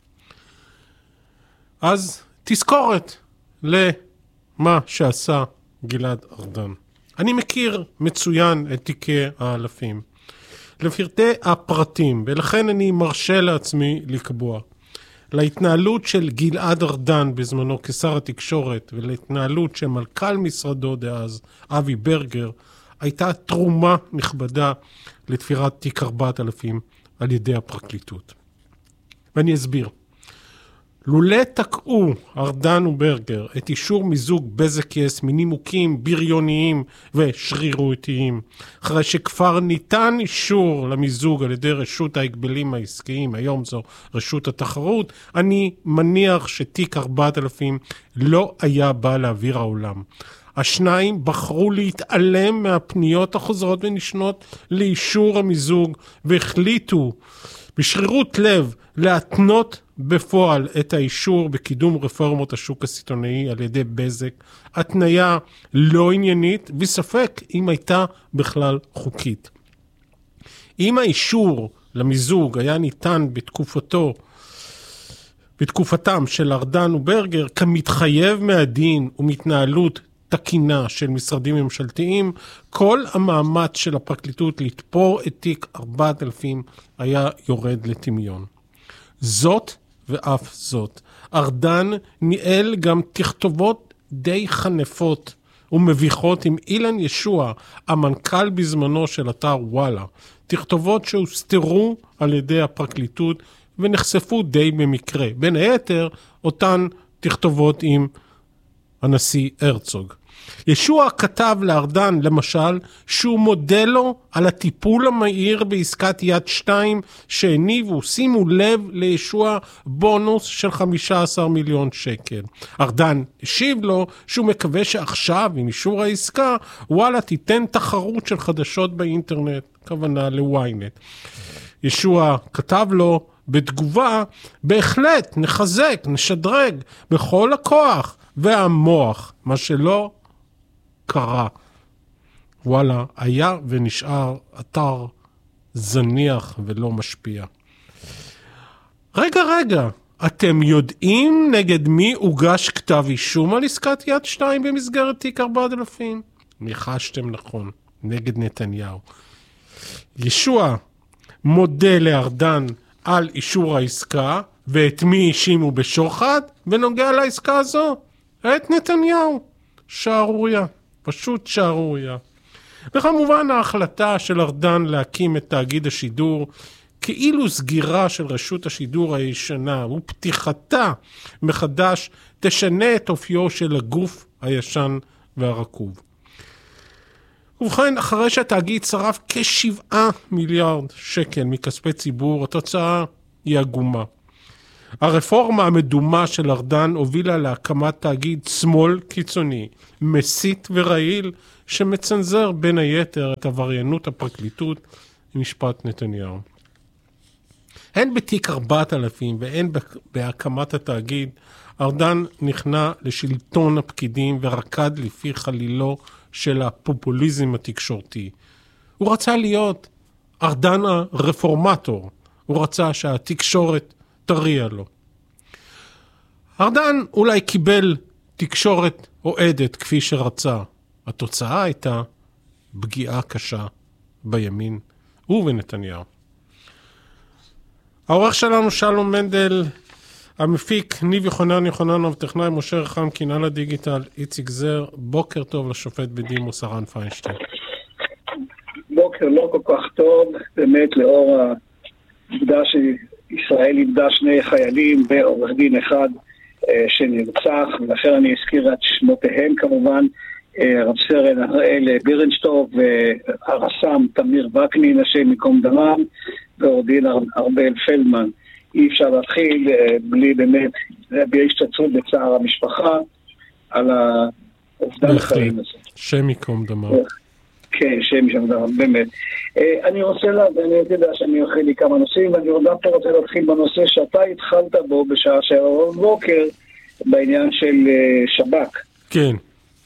אז תזכורת למה שעשה גלעד ארדן. אני מכיר מצוין את תיקי האלפים. לפרטי הפרטים, ולכן אני מרשה לעצמי לקבוע. להתנהלות של גלעד ארדן בזמנו כשר התקשורת, ולהתנהלות של מנכ"ל משרדו דאז, אבי ברגר, הייתה תרומה נכבדה לתפירת תיק 4000 על ידי הפרקליטות. ואני אסביר. לולא תקעו ארדן וברגר את אישור מיזוג בזק יס מנימוקים בריוניים ושרירותיים, אחרי שכבר ניתן אישור למיזוג על ידי רשות ההגבלים העסקיים, היום זו רשות התחרות, אני מניח שתיק 4000 לא היה בא לאוויר העולם. השניים בחרו להתעלם מהפניות החוזרות ונשנות לאישור המיזוג, והחליטו בשרירות לב להתנות בפועל את האישור בקידום רפורמות השוק הסיטונאי על ידי בזק, התניה לא עניינית וספק אם הייתה בכלל חוקית. אם האישור למיזוג היה ניתן בתקופתם של ארדן וברגר כמתחייב מהדין ומתנהלות תקינה של משרדים ממשלתיים, כל המאמץ של הפרקליטות לתפור את תיק 4000 היה יורד לטמיון. זאת ואף זאת, ארדן ניהל גם תכתובות די חנפות ומביכות עם אילן ישוע, המנכ"ל בזמנו של אתר וואלה, תכתובות שהוסתרו על ידי הפרקליטות ונחשפו די במקרה, בין היתר אותן תכתובות עם הנשיא הרצוג. ישוע כתב לארדן למשל שהוא מודה לו על הטיפול המהיר בעסקת יד 2 שהניבו, שימו לב לישוע, בונוס של 15 מיליון שקל. ארדן השיב לו שהוא מקווה שעכשיו עם אישור העסקה וואלה תיתן תחרות של חדשות באינטרנט, כוונה לוויינט. ישוע כתב לו בתגובה, בהחלט נחזק, נשדרג בכל הכוח והמוח, מה שלא קרה. וואלה, היה ונשאר אתר זניח ולא משפיע. רגע, אתם יודעים נגד מי הוגש כתב אישום על עסקת יד 2 במסגרת תיק 4000? ניחשתם נכון, נגד נתניהו. ישוע מודה לארדן על אישור העסקה, ואת מי האשימו בשוחד, ונוגע לעסקה הזו, את נתניהו. שערוריה, פשוט שערוריה. וכמובן ההחלטה של ארדן להקים את תאגיד השידור, כאילו סגירה של רשות השידור הישנה ופתיחתה מחדש תשנה את אופיו של הגוף הישן והרקוב. ובכן, אחרי שהתאגיד שרף כ7 מיליארד שקל מכספי ציבור, התוצאה היא עגומה. הרפורמה המדומה של ארדן הובילה להקמת תאגיד שמאל קיצוני, מסית ורעיל, שמצנזר בין היתר את עבריינות הפרקליטות ומשפט נתניהו. הן בתיק 4000 והן בהקמת התאגיד, ארדן נכנע לשלטון הפקידים ורקד לפי חלילו של הפופוליזם התקשורתי. הוא רצה להיות ארדן הרפורמטור, הוא רצה שהתקשורת תריע לו. ארדן אולי קיבל תקשורת אוהדת כפי שרצה. התוצאה הייתה פגיעה קשה בימין ובנתניהו. העורך שלנו שלום מנדל, המפיק ניב יוחננוב, טכנאי משה רחמקין, על הדיגיטל איציק זר. בוקר טוב לשופט בדימוס הרן פיינשטיין. בוקר לא כל כך טוב, באמת לאור העובדה שישראל איבדה 2 חיילים ועורך דין אחד שנרצח, ולכן אני אזכיר את שמותיהם כמובן, רב סרן הראל בירנשטוב והרס"מ תמיר וקנין, השם מקום דמם, ועורך דין ארבל פלדמן. אי אפשר להתחיל בלי באמת להביע השתתפות בצער המשפחה על האובדן החיים הזה. שם מקום דמם. כן, שם מקום דמם, באמת. אני יודע שאני אוכל לי כמה נושאים, ואני רוצה להתחיל בנושא שאתה התחלת בו בשעה 7 בבוקר, בעניין של שב"כ. כן.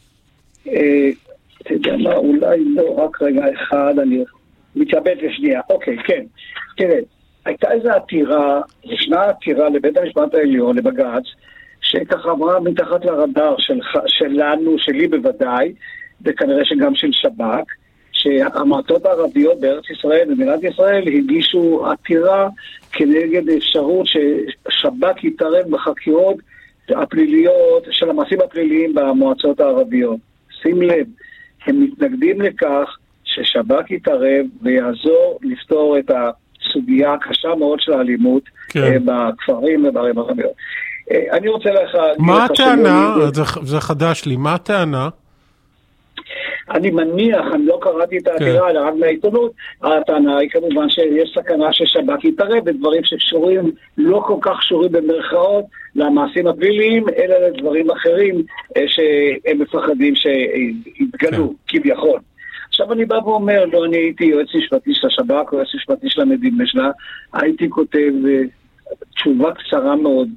אתה יודע מה, אולי לא רק רגע אחד, אני מתאבד לשנייה. אוקיי, כן. תראה, הייתה איזו עתירה, ישנה עתירה לבית המשפט העליון, לבג"ץ, שככה עברה מתחת לרדאר שלנו, שלי בוודאי, וכנראה שגם של שב"כ, שהמועצות הערביות בארץ ישראל, במדינת ישראל, הגישו עתירה כנגד אפשרות ששב"כ יתערב בחקירות הפליליות, של המעשים הפליליים במועצות הערביות. שים לב, הם מתנגדים לכך ששב"כ יתערב ויעזור לפתור את הסוגיה הקשה מאוד של האלימות בכפרים ובערים הערביות. אני רוצה לך... מה הטענה? זה חדש לי. מה הטענה? אני מניח, אני לא קראתי את העתירה, אלא רק מהעיתונות, הטענה היא כמובן שיש סכנה ששב"כ יתערב בדברים שקשורים, לא כל כך קשורים במרכאות, למעשים הפליליים, אלא לדברים אחרים שהם מפחדים שיתגלו, כביכול. עכשיו אני בא ואומר, לא, אני הייתי יועץ משפטי של השב"כ, או יועץ משפטי של המדינה שלה, הייתי כותב תשובה קצרה מאוד.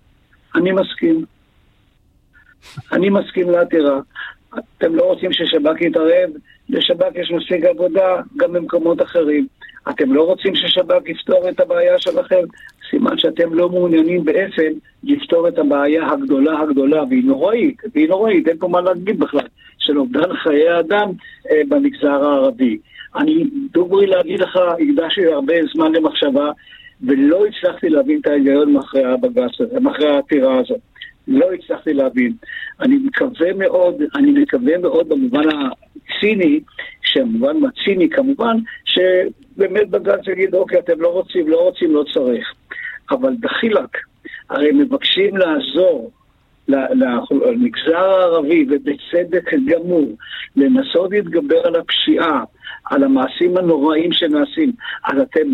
אני מסכים לעתירה. אתם לא רוצים ששב"כ יתערב, לשב"כ יש מספיק עבודה גם במקומות אחרים. אתם לא רוצים ששב"כ יפתור את הבעיה שלכם, סימן שאתם לא מעוניינים בעצם לפתור את הבעיה הגדולה, והיא נוראית, אין פה מה להגיד בכלל, של אובדן חיי אדם במגזר הערבי. אני דוגרי להגיד לך, הקדשתי הרבה זמן למחשבה, ולא הצלחתי להבין את ההיגיון מאחרי העתירה הזאת. לא הצלחתי להבין. אני מקווה מאוד במובן הציני, שהמובן הציני כמובן, שבאמת בג"ץ יגיד, אוקיי, אתם לא רוצים, לא צריך. אבל דחילק, הרי מבקשים לעזור למגזר הערבי, ובצדק גמור, לנסות להתגבר על הפשיעה, על המעשים הנוראים שנעשים. אז אתם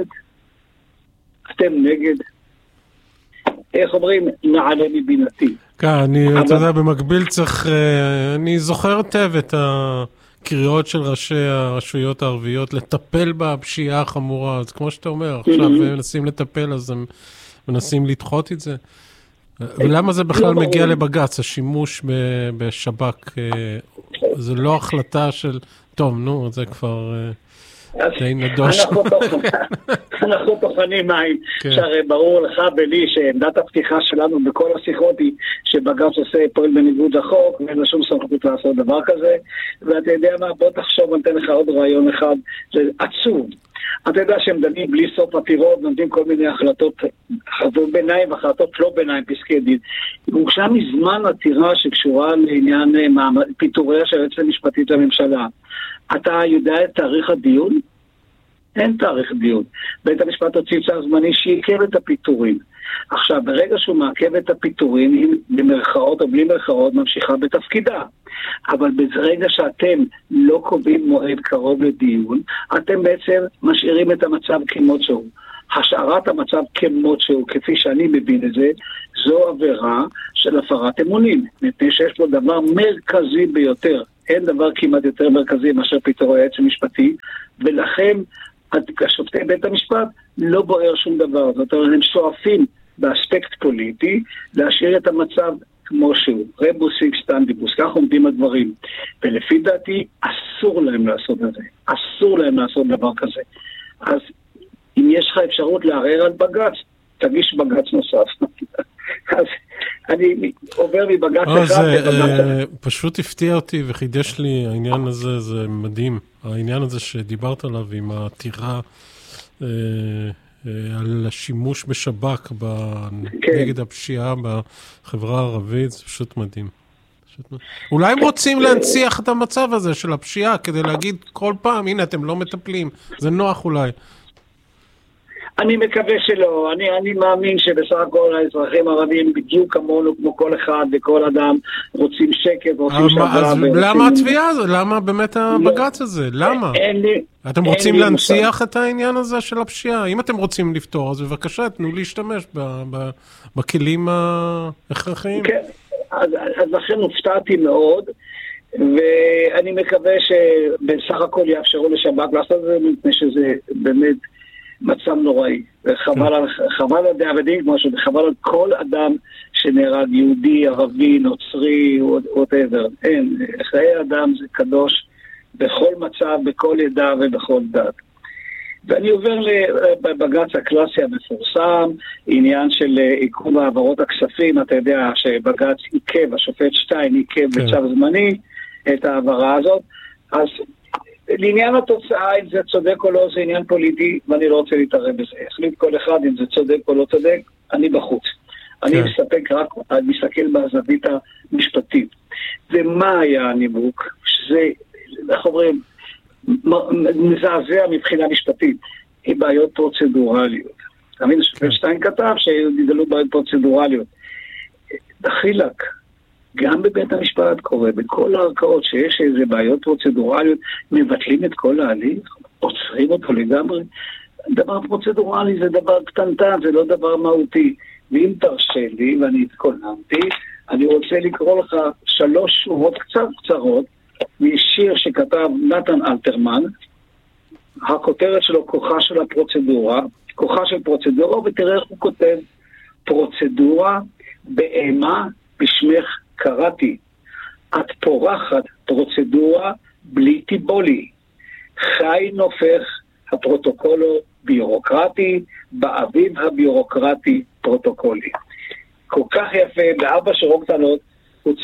נגד? איך אומרים? נעלה מבינתי. כן, אתה יודע, במקביל צריך, אני זוכר טוב את הקריאות של ראשי הרשויות הערביות, לטפל בפשיעה החמורה, אז כמו שאתה אומר, עכשיו הם מנסים לטפל, אז הם מנסים לדחות את זה. ולמה זה בכלל מגיע לבג"ץ? השימוש בשב"כ, זה לא החלטה של, טוב, נו, זה כבר... אנחנו טוחנים מים, שהרי ברור לך ולי שעמדת הפתיחה שלנו בכל השיחות היא שבג"ץ פועל בניגוד לחוק ואין לה שום סמכות לעשות דבר כזה. ואתה יודע מה, בוא תחשוב, נתן לך עוד רעיון אחד, זה עצוב. אתה יודע שהם דנים בלי סוף עתירות, נותנים כל מיני החלטות ביניים והחלטות לא ביניים, פסקי דין. הוגשה מזמן עתירה שקשורה לעניין פיטוריה של היועצת המשפטית לממשלה. אתה יודע את תאריך הדיון? אין תאריך דיון. בית המשפט הוציא צו זמני שעיכב את הפיטורים. עכשיו, ברגע שהוא מעכב את הפיטורים, היא במרכאות או בלי מרכאות ממשיכה בתפקידה. אבל ברגע שאתם לא קובעים מועד קרוב לדיון, אתם בעצם משאירים את המצב כמות שהוא. השארת המצב כמות שהוא, כפי שאני מבין את זה, זו עבירה של הפרת אמונים. מפני שיש פה דבר מרכזי ביותר. אין דבר כמעט יותר מרכזי מאשר פיטורי היועץ המשפטי, ולכן השופטי בית המשפט לא בוער שום דבר. זאת אומרת, הם שואפים באספקט פוליטי להשאיר את המצב כמו שהוא. רבוס איקס סטנדיבוס, כך עומדים הדברים. ולפי דעתי, אסור להם לעשות את זה. אסור להם לעשות דבר כזה. אז אם יש לך אפשרות לערער על בג"ץ, תגיש בג"ץ נוסף. אז אני עובר מבג"ץ אחד לבג"ץ. פשוט הפתיע אותי וחידש לי העניין הזה, זה מדהים. העניין הזה שדיברת עליו עם העתירה על השימוש בשב"כ נגד הפשיעה בחברה הערבית, זה פשוט מדהים. אולי הם רוצים להנציח את המצב הזה של הפשיעה, כדי להגיד כל פעם, הנה אתם לא מטפלים, זה נוח אולי. אני מקווה שלא, אני מאמין שבסך הכל האזרחים הערבים בדיוק כמונו, כמו כל אחד וכל אדם, רוצים שקט ועושים שווה. אז למה התביעה הזו? למה באמת הבג"ץ הזה? למה? אתם רוצים להנציח את העניין הזה של הפשיעה? אם אתם רוצים לפתור, אז בבקשה, תנו להשתמש בכלים ההכרחיים. כן, אז לכן הופתעתי מאוד, ואני מקווה שבסך הכל יאפשרו לשב"כ לעשות את זה, מפני שזה באמת מצב נוראי, וחבל על דאבדין, כמו שחבל על כל אדם שנהרג, יהודי, ערבי, נוצרי, whatever. אין, חיי אדם זה קדוש בכל מצב, בכל עדה ובכל דת. ואני עובר לבג"ץ הקלאסי המפורסם, עניין של עיכוב העברות הכספים, אתה יודע שבג"ץ עיכב, השופט שטיין עיכב בצו זמני את העברה הזאת, אז לעניין התוצאה, אם זה צודק או לא, זה עניין פוליטי, ואני לא רוצה להתערב בזה. החליט כל אחד אם זה צודק או לא צודק, אני בחוץ. אני מסתפק רק, אני מסתכל בזווית המשפטית. ומה היה הנימוק? שזה, איך אומרים, מזעזע מבחינה משפטית. היא בעיות פרוצדורליות. תמיד השופט שטיין כתב שיגלו בעיות פרוצדורליות. דחילק. גם בבית המשפט קורה, בכל הערכאות שיש איזה בעיות פרוצדורליות, מבטלים את כל ההליך, עוצרים אותו לגמרי. דבר פרוצדורלי זה דבר קטנטן, זה לא דבר מהותי. ואם תרשה לי, ואני התכוננתי, אני רוצה לקרוא לך 3 שורות קצרות, משיר שכתב נתן אלתרמן, הכותרת שלו כוחה של הפרוצדורה, כוחה של פרוצדורה, ותראה איך הוא כותב, פרוצדורה באימה בשמך קראתי, את פורחת פרוצדורה בלי טיבולי, חי נופך הפרוטוקולו ביורוקרטי, באביב הביורוקרטי פרוטוקולי. כל כך יפה, ב4 שורות קטנות, הוא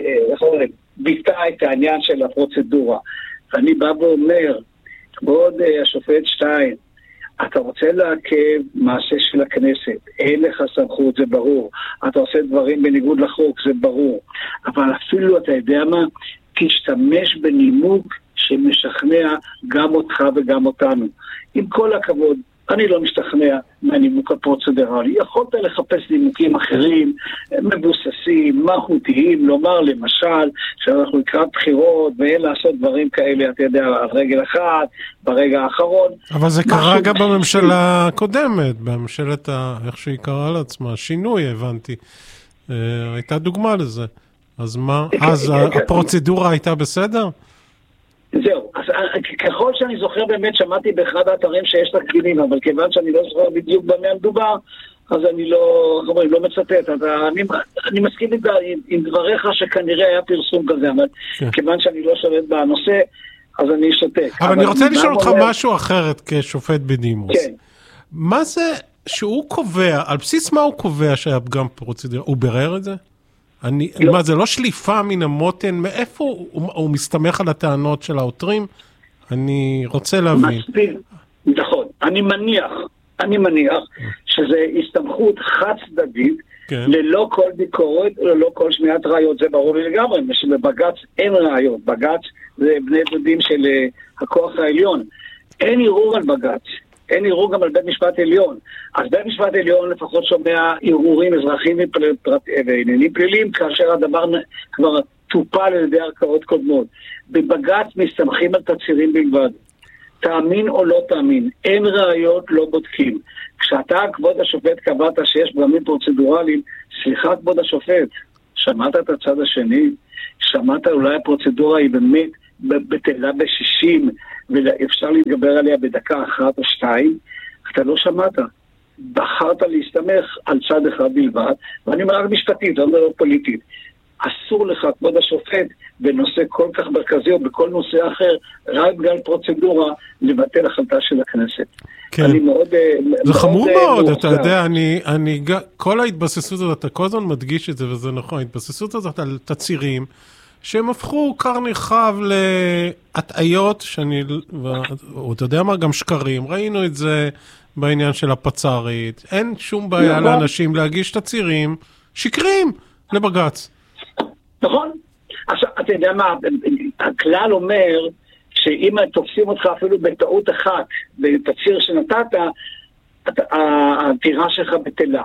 ביטא את העניין של הפרוצדורה. ואני בא ואומר, כבוד השופט שטיין, אתה רוצה לעכב מעשה של הכנסת, אין לך סמכות, זה ברור. אתה עושה דברים בניגוד לחוק, זה ברור. אבל אפילו, אתה יודע מה, תשתמש בנימוק שמשכנע גם אותך וגם אותנו. עם כל הכבוד, אני לא משתכנע מהנימוק הפרוצדורלי. יכולת לחפש נימוקים אחרים, מבוססים, מהותיים, לומר למשל שאנחנו לקראת בחירות ואין לעשות דברים כאלה, אתה יודע, על רגל אחת, ברגע האחרון. אבל זה קרה גם בממשלה הקודמת, בממשלת, איך שהיא קראה לעצמה, שינוי, הבנתי. הייתה דוגמה לזה. אז מה? אז הפרוצדורה הייתה בסדר? זהו, אז ככל שאני זוכר באמת, שמעתי באחד האתרים שיש תקדימים, אבל כיוון שאני לא זוכר בדיוק במה מדובר, אז אני לא מצטט. אני מסכים עם דבריך שכנראה היה פרסום כזה, אבל כיוון שאני לא שולט בנושא, אז אני שותק. אבל אני רוצה לשאול אותך משהו אחרת כשופט בדימוס. כן. מה זה שהוא קובע, על בסיס מה הוא קובע שהיה פגם פרוצדורה? הוא ברר את זה? מה, זה לא שליפה מן המותן? מאיפה הוא מסתמך על הטענות של העותרים? אני רוצה להבין. נכון, אני מניח שזה הסתמכות חד צדדית, ללא כל ביקורת, ללא כל שמיעת ראיות. זה ברור לי לגמרי, שבבג"ץ אין ראיות. בג"ץ זה בני דודים של הכוח העליון. אין ערעור על בג"ץ, אין ערעור גם על בית משפט עליון. אז בית משפט עליון לפחות שומע ערעורים אזרחיים ועניינים פליליים, כאשר הדבר כבר טופל על ידי ערכאות קודמות. בבג"ץ מסתמכים על תצהירים בלבד. תאמין או לא תאמין, אין ראיות, לא בודקים. כשאתה, כבוד השופט, קבעת שיש פגמים פרוצדורליים, סליחה כבוד השופט, שמעת את הצד השני? שמעת אולי הפרוצדורה היא באמת בטלה ב-60 ואפשר להתגבר עליה בדקה אחת או שתיים? אתה לא שמעת. בחרת להסתמך על צד אחד בלבד, ואני אומר רק משפטית, לא מדבר פוליטית. אסור לך, כבוד השופט, בנושא כל כך מרכזי או בכל נושא אחר, רק בגלל פרוצדורה, לבטל החלטה של הכנסת. כן. אני מאוד... זה חמור מאוד, אתה יודע, כל ההתבססות הזאת, אתה כל הזמן מדגיש את זה, וזה נכון, ההתבססות הזאת על תצהירים, שהם הפכו קר נרחב להטעיות, אתה יודע מה, גם שקרים, ראינו את זה בעניין של הפצ"רית, אין שום בעיה לאנשים להגיש תצהירים שקרים לבג"ץ. נכון. עכשיו, אתה יודע מה, הכלל אומר שאם תופסים אותך אפילו בטעות אחת, בתצהיר שנתת, העתירה שלך בטלה.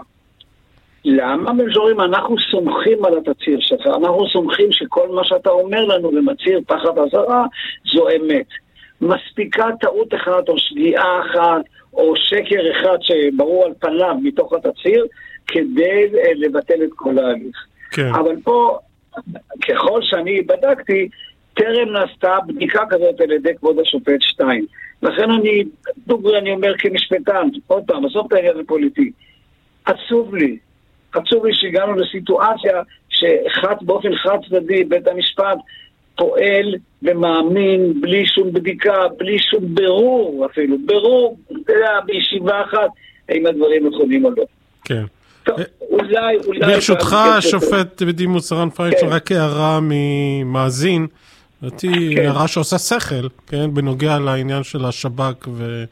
למה מזורים? אנחנו סומכים על התצהיר שלך, אנחנו סומכים שכל מה שאתה אומר לנו ומצהיר תחת אזהרה, זו אמת. מספיקה טעות אחת או שגיאה אחת או שקר אחד שברור על פניו מתוך התצהיר, כדי לבטל את כל ההליך. כן. אבל פה, ככל שאני בדקתי, טרם נעשתה בדיקה כזאת על ידי כבוד השופט 2. לכן אני אומר כמשפטן, עוד פעם, בסוף את העניין הפוליטי, עצוב לי שהגענו לסיטואציה באופן חד צדדי בית המשפט פועל ומאמין בלי שום בדיקה, בלי שום ברור אפילו, ברור, בישיבה אחת, האם הדברים נכונים או לא. כן. טוב, אולי... ברשותך, שופט בדימוס רן פיינשטיין, רק הערה ממאזין, הערה שעושה שכל, כן, בנוגע לעניין של השב"כ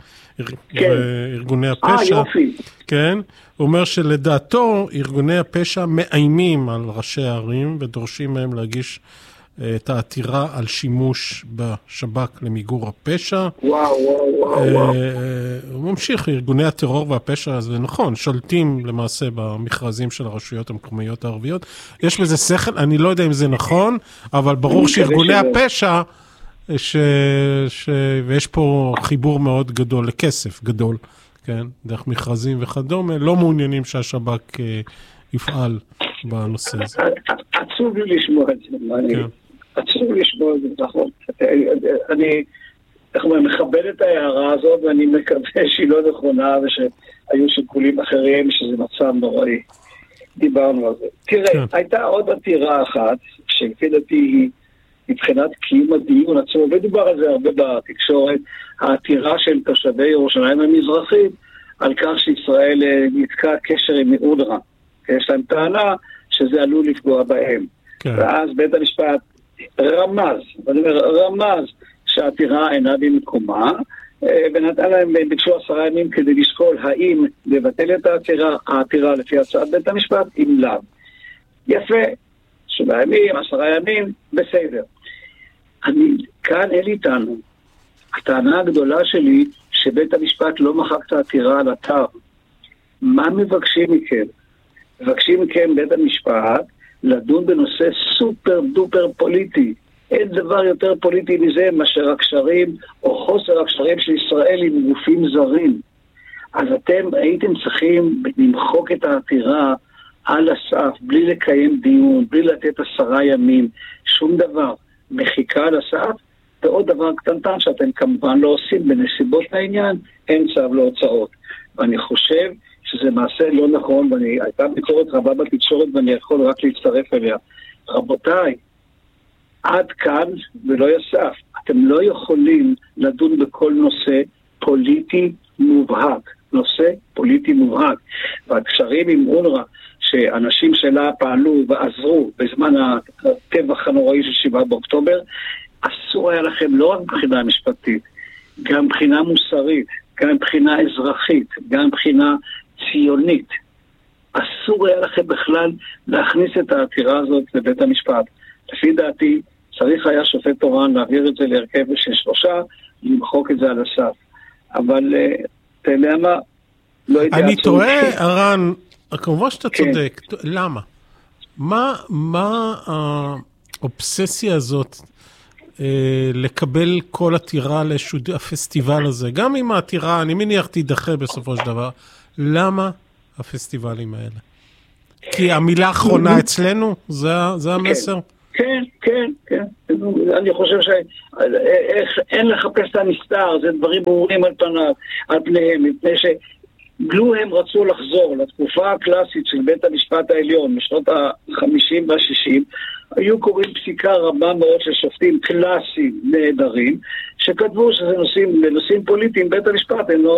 וארגוני הפשע. כן, הוא אומר שלדעתו ארגוני הפשע מאיימים על ראשי הערים ודורשים מהם להגיש את העתירה על שימוש בשב"כ למיגור הפשע. הוא ממשיך, ארגוני הטרור והפשע, זה נכון, שולטים למעשה במכרזים של הרשויות המקומיות הערביות. יש בזה שכל, אני לא יודע אם זה נכון, אבל ברור שארגוני הפשע, ויש פה חיבור מאוד גדול לכסף גדול, כן, דרך מכרזים וכדומה, לא מעוניינים שהשב"כ יפעל בנושא הזה. עצוב לי לשמוע את זה, עצוב לשמוע את זה, נכון. אני מכבד את ההערה הזאת, ואני מקווה שהיא לא נכונה, ושהיו שיקולים אחרים, שזה מצב נוראי. דיברנו על זה. תראה, הייתה עוד עתירה אחת, שלפי דעתי היא מבחינת קיום הדיון עצמו, ודובר על זה הרבה בתקשורת, העתירה של תושבי ירושלים המזרחית, על כך שישראל נתקע קשר עם אונר"א. יש להם טענה שזה עלול לפגוע בהם. ואז בית המשפט רמז שהעתירה אינה במקומה, ונתן להם, ביקשו 10 ימים כדי לשקול האם לבטל את העתירה לפי הצעת בית המשפט, אם לאו. יפה, 7 ימים, 10 ימים, בסדר. כאן אין לי טענה. הטענה הגדולה שלי שבית המשפט לא מחק את העתירה על אתר. מה מבקשים מכם? מבקשים מכם בית המשפט לדון בנושא סופר דופר פוליטי. אין דבר יותר פוליטי מזה מאשר הקשרים או חוסר הקשרים של ישראל עם גופים זרים. אז אתם הייתם צריכים למחוק את העתירה על הסף, בלי לקיים דיון, בלי לתת 10 ימים, שום דבר. מחיקה על הסף, ועוד דבר קטנטן שאתם כמובן לא עושים בנסיבות העניין, אין צו להוצאות. ואני חושב שזה מעשה לא נכון, והייתה ביקורת רבה בתקשורת ואני יכול רק להצטרף אליה. רבותיי, עד כאן ולא יסף. אתם לא יכולים לדון בכל נושא פוליטי מובהק. נושא פוליטי מובהק. והקשרים עם אונר"א, שאנשים שלה פעלו ועזרו בזמן הטבח הנוראי של 7 באוקטובר, אסור היה לכם לא רק מבחינה משפטית, גם מבחינה מוסרית, גם מבחינה אזרחית, גם מבחינה ציונית. אסור היה לכם בכלל להכניס את העתירה הזאת לבית המשפט. לפי דעתי, צריך היה שופט תורן להעביר את זה להרכב של 3, למחוק את זה על הסף. אבל אתה יודע מה? לא יודע. אני טועה, הרן, כמובן שאתה צודק. למה? מה האובססיה הזאת לקבל כל עתירה לפסטיבל הזה? גם אם העתירה, אני מניח, תידחה בסופו של דבר. למה הפסטיבלים האלה? כי המילה האחרונה אצלנו, זה המסר? כן. אני חושב שאין לחפש את המסתר, זה דברים ברורים על פניהם, מפני שגלו הם רצו לחזור לתקופה הקלאסית של בית המשפט העליון, משנות ה-50 וה-60, היו קוראים פסיקה רבה מאוד של שופטים קלאסיים נהדרים, שכתבו שזה נושאים פוליטיים, בית המשפט אינו